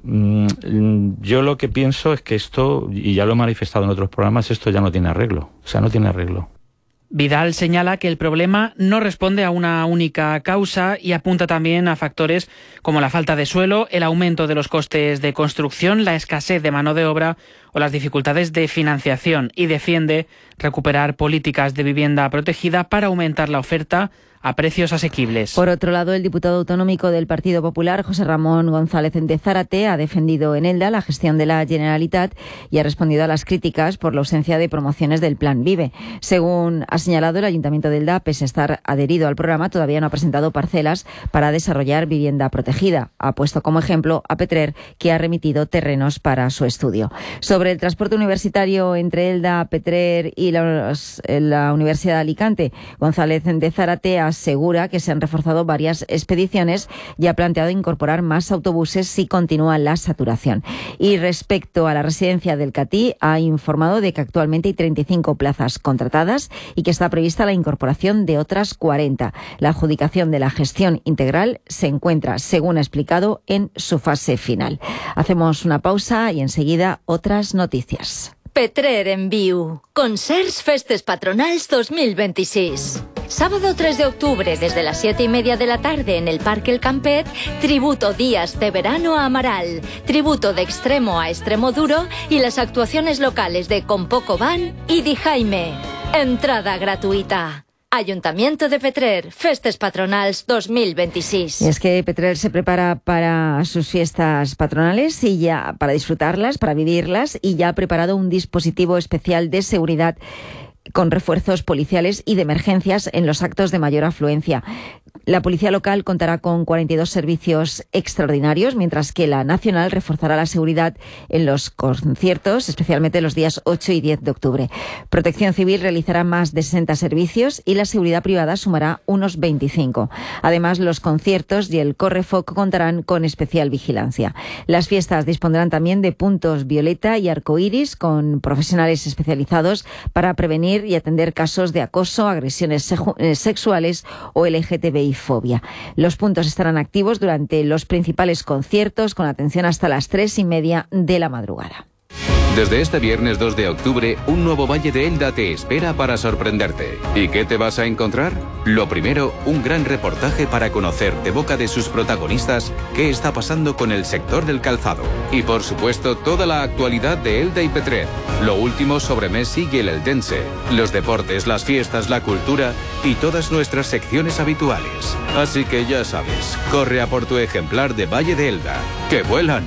Speaker 20: yo lo que pienso es que esto, y ya lo he manifestado en otros programas, esto ya no tiene arreglo. O sea, no tiene arreglo.
Speaker 14: Vidal señala que el problema no responde a una única causa y apunta también a factores como la falta de suelo, el aumento de los costes de construcción, la escasez de mano de obra o las dificultades de financiación, y defiende recuperar políticas de vivienda protegida para aumentar la oferta a precios asequibles.
Speaker 19: Por otro lado, el diputado autonómico del Partido Popular, José Ramón González de Zárate, ha defendido en Elda la gestión de la Generalitat y ha respondido a las críticas por la ausencia de promociones del Plan Vive. Según ha señalado, el Ayuntamiento de Elda, pese a estar adherido al programa, todavía no ha presentado parcelas para desarrollar vivienda protegida. Ha puesto como ejemplo a Petrer, que ha remitido terrenos para su estudio. Sobre el transporte universitario entre Elda, Petrer y la, la Universidad de Alicante, González de Zárate ha asegura que se han reforzado varias expediciones y ha planteado incorporar más autobuses si continúa la saturación. Y respecto a la residencia del Catí, ha informado de que actualmente hay treinta y cinco plazas contratadas y que está prevista la incorporación de otras cuarenta. La adjudicación de la gestión integral se encuentra, según ha explicado, en su fase final. Hacemos una pausa y enseguida otras noticias.
Speaker 34: Petrer en viu. Concerts Festes Patronals dos mil veintiséis. Sábado tres de octubre, desde las siete y media de la tarde en el Parque El Campet, tributo Días de Verano a Amaral, tributo de Extremo a Extremo Duro y las actuaciones locales de Compoco Van y Di Jaime. Entrada gratuita. Ayuntamiento de Petrer, Festes Patronals dos mil veintiséis.
Speaker 19: Y es que Petrer se prepara para sus fiestas patronales y ya para disfrutarlas, para vivirlas, y ya ha preparado un dispositivo especial de seguridad con refuerzos policiales y de emergencias en los actos de mayor afluencia. La policía local contará con cuarenta y dos servicios extraordinarios, mientras que la nacional reforzará la seguridad en los conciertos, especialmente los días ocho y diez de octubre. Protección Civil realizará más de sesenta servicios y la seguridad privada sumará unos veinticinco. Además, los conciertos y el Correfoc contarán con especial vigilancia. Las fiestas dispondrán también de puntos violeta y arcoíris con profesionales especializados para prevenir y atender casos de acoso, agresiones sexuales o L G T B I fobia. Los puntos estarán activos durante los principales conciertos, con atención hasta las tres y media de la madrugada.
Speaker 15: Desde este viernes dos de octubre, un nuevo Valle de Elda te espera para sorprenderte. ¿Y qué te vas a encontrar? Lo primero, un gran reportaje para conocer de boca de sus protagonistas qué está pasando con el sector del calzado. Y por supuesto, toda la actualidad de Elda y Petrer. Lo último sobre Messi y el eldense. Los deportes, las fiestas, la cultura y todas nuestras secciones habituales. Así que ya sabes, corre a por tu ejemplar de Valle de Elda. ¡Que vuelan!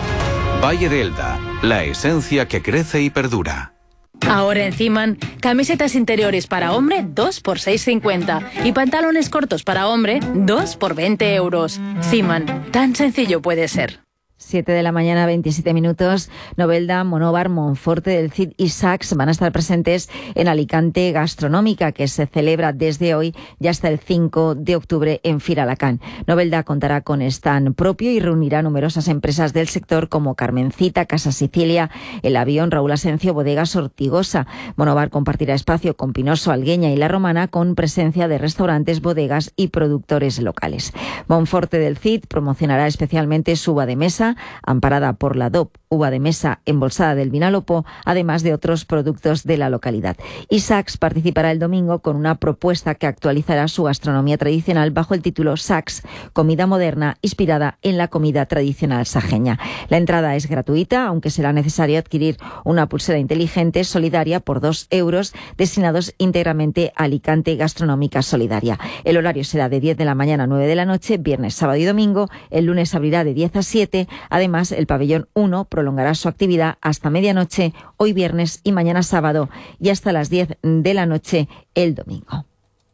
Speaker 15: Valle de Elda, la esencia que crece y perdura.
Speaker 22: Ahora en Ziman, camisetas interiores para hombre dos por seis cincuenta y pantalones cortos para hombre dos por veinte euros. Ziman, tan sencillo puede ser.
Speaker 19: siete de la mañana, veintisiete minutos. Novelda, Monóvar, Monforte del Cid y Saks van a estar presentes en Alicante Gastronómica, que se celebra desde hoy y hasta el cinco de octubre en Firalacán. Novelda contará con stand propio y reunirá numerosas empresas del sector como Carmencita, Casa Sicilia, El Avión, Raúl Asencio, Bodegas Ortigosa. Monóvar compartirá espacio con Pinoso, Algueña y La Romana, con presencia de restaurantes, bodegas y productores locales. Monforte del Cid promocionará especialmente su uva de mesa, amparada por la D O P, uva de mesa embolsada del Vinalopó, además de otros productos de la localidad. Y Saks participará el domingo con una propuesta que actualizará su gastronomía tradicional bajo el título Saks, comida moderna inspirada en la comida tradicional sajeña. La entrada es gratuita, aunque será necesario adquirir una pulsera inteligente solidaria por dos euros destinados íntegramente a Alicante Gastronómica Solidaria. El horario será de diez de la mañana a nueve de la noche, viernes, sábado y domingo. El lunes abrirá de diez a siete. Además, el pabellón uno prolongará su actividad hasta medianoche, hoy viernes y mañana sábado, y hasta las diez de la noche el domingo.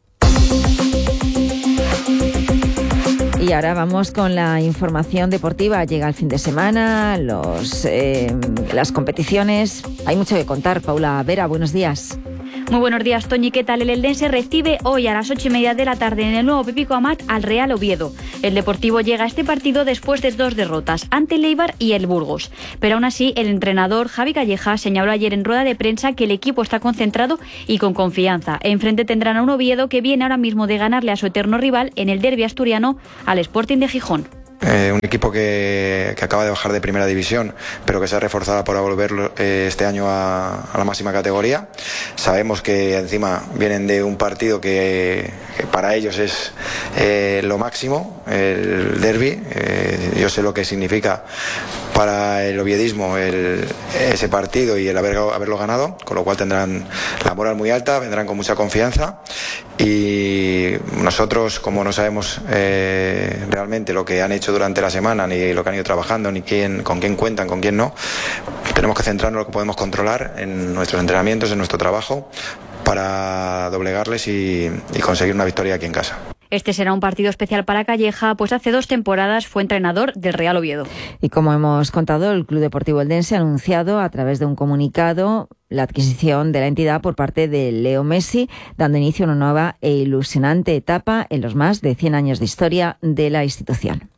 Speaker 19: Y ahora vamos con la información deportiva. Llega el fin de semana, los, eh, las competiciones. Hay mucho que contar. Paula Vera, buenos días.
Speaker 1: Muy buenos días, Toñi. ¿Qué tal? El Eldense recibe hoy a las ocho y media de la tarde en el nuevo Pepico Amat al Real Oviedo. El Deportivo llega a este partido después de dos derrotas, ante el Eibar y el Burgos. Pero aún así, el entrenador Javi Calleja señaló ayer en rueda de prensa que el equipo está concentrado y con confianza. Enfrente tendrán a un Oviedo que viene ahora mismo de ganarle a su eterno rival en el derbi asturiano al Sporting de Gijón.
Speaker 3: Eh, un equipo que, que acaba de bajar de primera división, pero que se ha reforzado para volver eh, este año a, a la máxima categoría. Sabemos que encima vienen de un partido que, que para ellos es eh, lo máximo, el derbi. Eh, yo sé lo que significa para el oviedismo el, ese partido y el haber, haberlo ganado, con lo cual tendrán la moral muy alta, vendrán con mucha confianza. Y nosotros, como no sabemos eh, realmente lo que han hecho durante la semana, ni lo que han ido trabajando, ni quién, con quién cuentan, con quién no, tenemos que centrarnos en lo que podemos controlar, en nuestros entrenamientos, en nuestro trabajo, para doblegarles y, y conseguir una victoria aquí en casa.
Speaker 1: Este será un partido especial para Calleja, pues hace dos temporadas fue entrenador del Real Oviedo.
Speaker 19: Y como hemos contado, el Club Deportivo Eldense ha anunciado a través de un comunicado la adquisición de la entidad por parte de Leo Messi, dando inicio a una nueva e ilusionante etapa en los más de cien años de historia de la institución.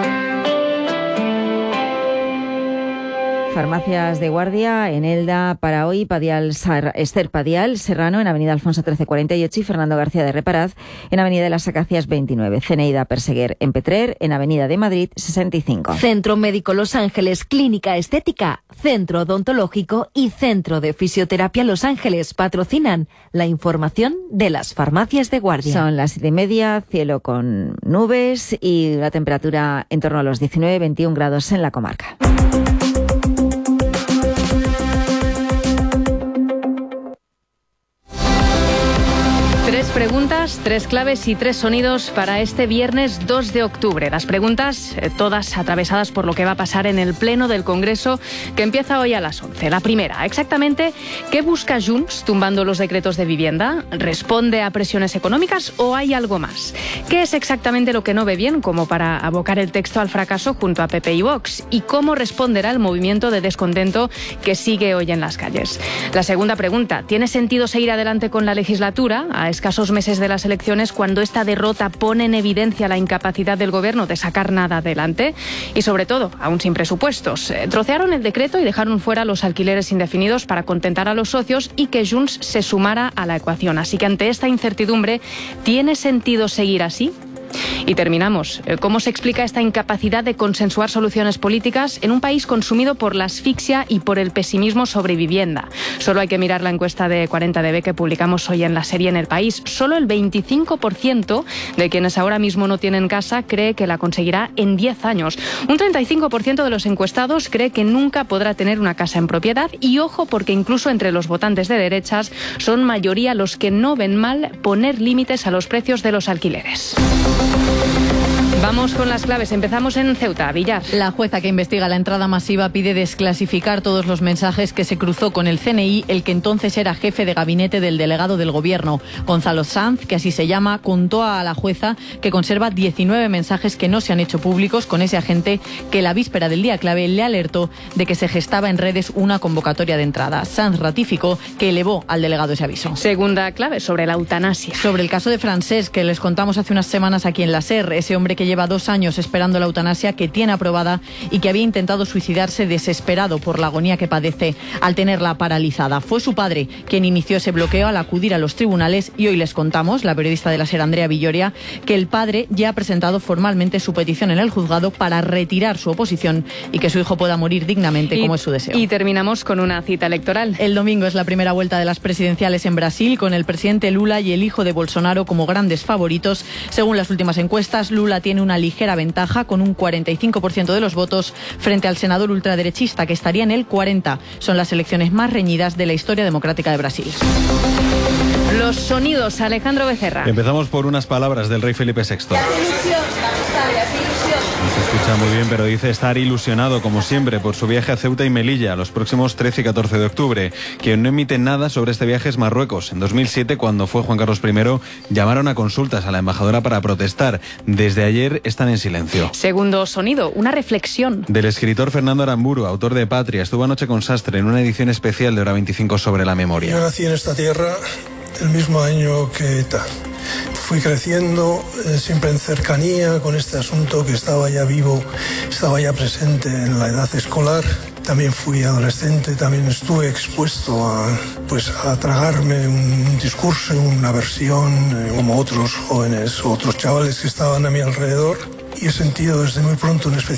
Speaker 19: Farmacias de guardia en Elda para hoy, Padial, Esther Padial Serrano en Avenida Alfonso trece cuarenta y ocho y Fernando García de Reparaz en Avenida de las Acacias veintinueve. Ceneida Perseguer en Petrer en Avenida de Madrid sesenta y cinco.
Speaker 5: Centro Médico Los Ángeles, Clínica Estética, Centro Odontológico y Centro de Fisioterapia Los Ángeles patrocinan la información de las farmacias de guardia.
Speaker 19: Son las siete y media, cielo con nubes y la temperatura en torno a los diecinueve veintiún grados en la comarca.
Speaker 2: Tres preguntas, tres claves y tres sonidos para este viernes dos de octubre. Las preguntas, eh, todas atravesadas por lo que va a pasar en el Pleno del Congreso, que empieza hoy a las once. La primera, exactamente, ¿qué busca Junts tumbando los decretos de vivienda? ¿Responde a presiones económicas o hay algo más? ¿Qué es exactamente lo que no ve bien como para abocar el texto al fracaso junto a P P y Vox? ¿Y cómo responderá el movimiento de descontento que sigue hoy en las calles? La segunda pregunta, ¿tiene sentido seguir adelante con la legislatura a escasos meses de las elecciones cuando esta derrota pone en evidencia la incapacidad del gobierno de sacar nada adelante? Y sobre todo, aún sin presupuestos. Eh, trocearon el decreto y dejaron fuera los alquileres indefinidos para contentar a los socios y que Junts se sumara a la ecuación. Así que ante esta incertidumbre, ¿tiene sentido seguir así? Y terminamos. ¿Cómo se explica esta incapacidad de consensuar soluciones políticas en un país consumido por la asfixia y por el pesimismo sobre vivienda? Solo hay que mirar la encuesta de cuarenta D B que publicamos hoy en la serie En el País. Solo el veinticinco por ciento de quienes ahora mismo no tienen casa cree que la conseguirá en diez años. Un treinta y cinco por ciento de los encuestados cree que nunca podrá tener una casa en propiedad. Y ojo, porque incluso entre los votantes de derechas son mayoría los que no ven mal poner límites a los precios de los alquileres. Vamos con las claves. Empezamos en Ceuta, Villar.
Speaker 11: La jueza que investiga la entrada masiva pide desclasificar todos los mensajes que se cruzó con el C N I, el que entonces era jefe de gabinete del delegado del gobierno. Gonzalo Sanz, que así se llama, contó a la jueza que conserva diecinueve mensajes que no se han hecho públicos con ese agente que la víspera del día clave le alertó de que se gestaba en redes una convocatoria de entrada. Sanz ratificó que elevó al delegado ese aviso.
Speaker 2: Segunda clave, sobre la eutanasia.
Speaker 11: Sobre el caso de Francesc, que les contamos hace unas semanas aquí en la SER, ese hombre que lleva dos años esperando la eutanasia, que tiene aprobada y que había intentado suicidarse desesperado por la agonía que padece al tenerla paralizada. Fue su padre quien inició ese bloqueo al acudir a los tribunales y hoy les contamos, la periodista de la SER, Andrea Villoria, que el padre ya ha presentado formalmente su petición en el juzgado para retirar su oposición y que su hijo pueda morir dignamente, y, como es su deseo.
Speaker 2: Y terminamos con una cita electoral.
Speaker 11: El domingo es la primera vuelta de las presidenciales en Brasil, con el presidente Lula y el hijo de Bolsonaro como grandes favoritos. Según las últimas encuestas, Lula tiene una ligera ventaja con un cuarenta y cinco por ciento de los votos frente al senador ultraderechista, que estaría en el cuarenta por ciento. Son las elecciones más reñidas de la historia democrática de Brasil.
Speaker 2: Los sonidos, Alejandro Becerra.
Speaker 16: Empezamos por unas palabras del rey Felipe sexto. No se escucha muy bien, pero dice estar ilusionado, como siempre, por su viaje a Ceuta y Melilla los próximos trece y catorce de octubre. Quien no emite nada sobre este viaje es Marruecos. En dos mil siete, cuando fue Juan Carlos primero, llamaron a consultas a la embajadora para protestar. Desde ayer están en silencio.
Speaker 2: Segundo sonido, una reflexión.
Speaker 16: Del escritor Fernando Aramburu, autor de Patria. Estuvo anoche con Sastre en una edición especial de Hora veinticinco sobre la memoria.
Speaker 17: Yo nací en esta tierra el mismo año que ETA. Fui creciendo eh, siempre en cercanía con este asunto que estaba ya vivo, estaba ya presente en la edad escolar. También fui adolescente, también estuve expuesto a, pues, a tragarme un discurso, una versión, eh, como otros jóvenes, otros chavales que estaban a mi alrededor. Y he sentido desde muy pronto una especie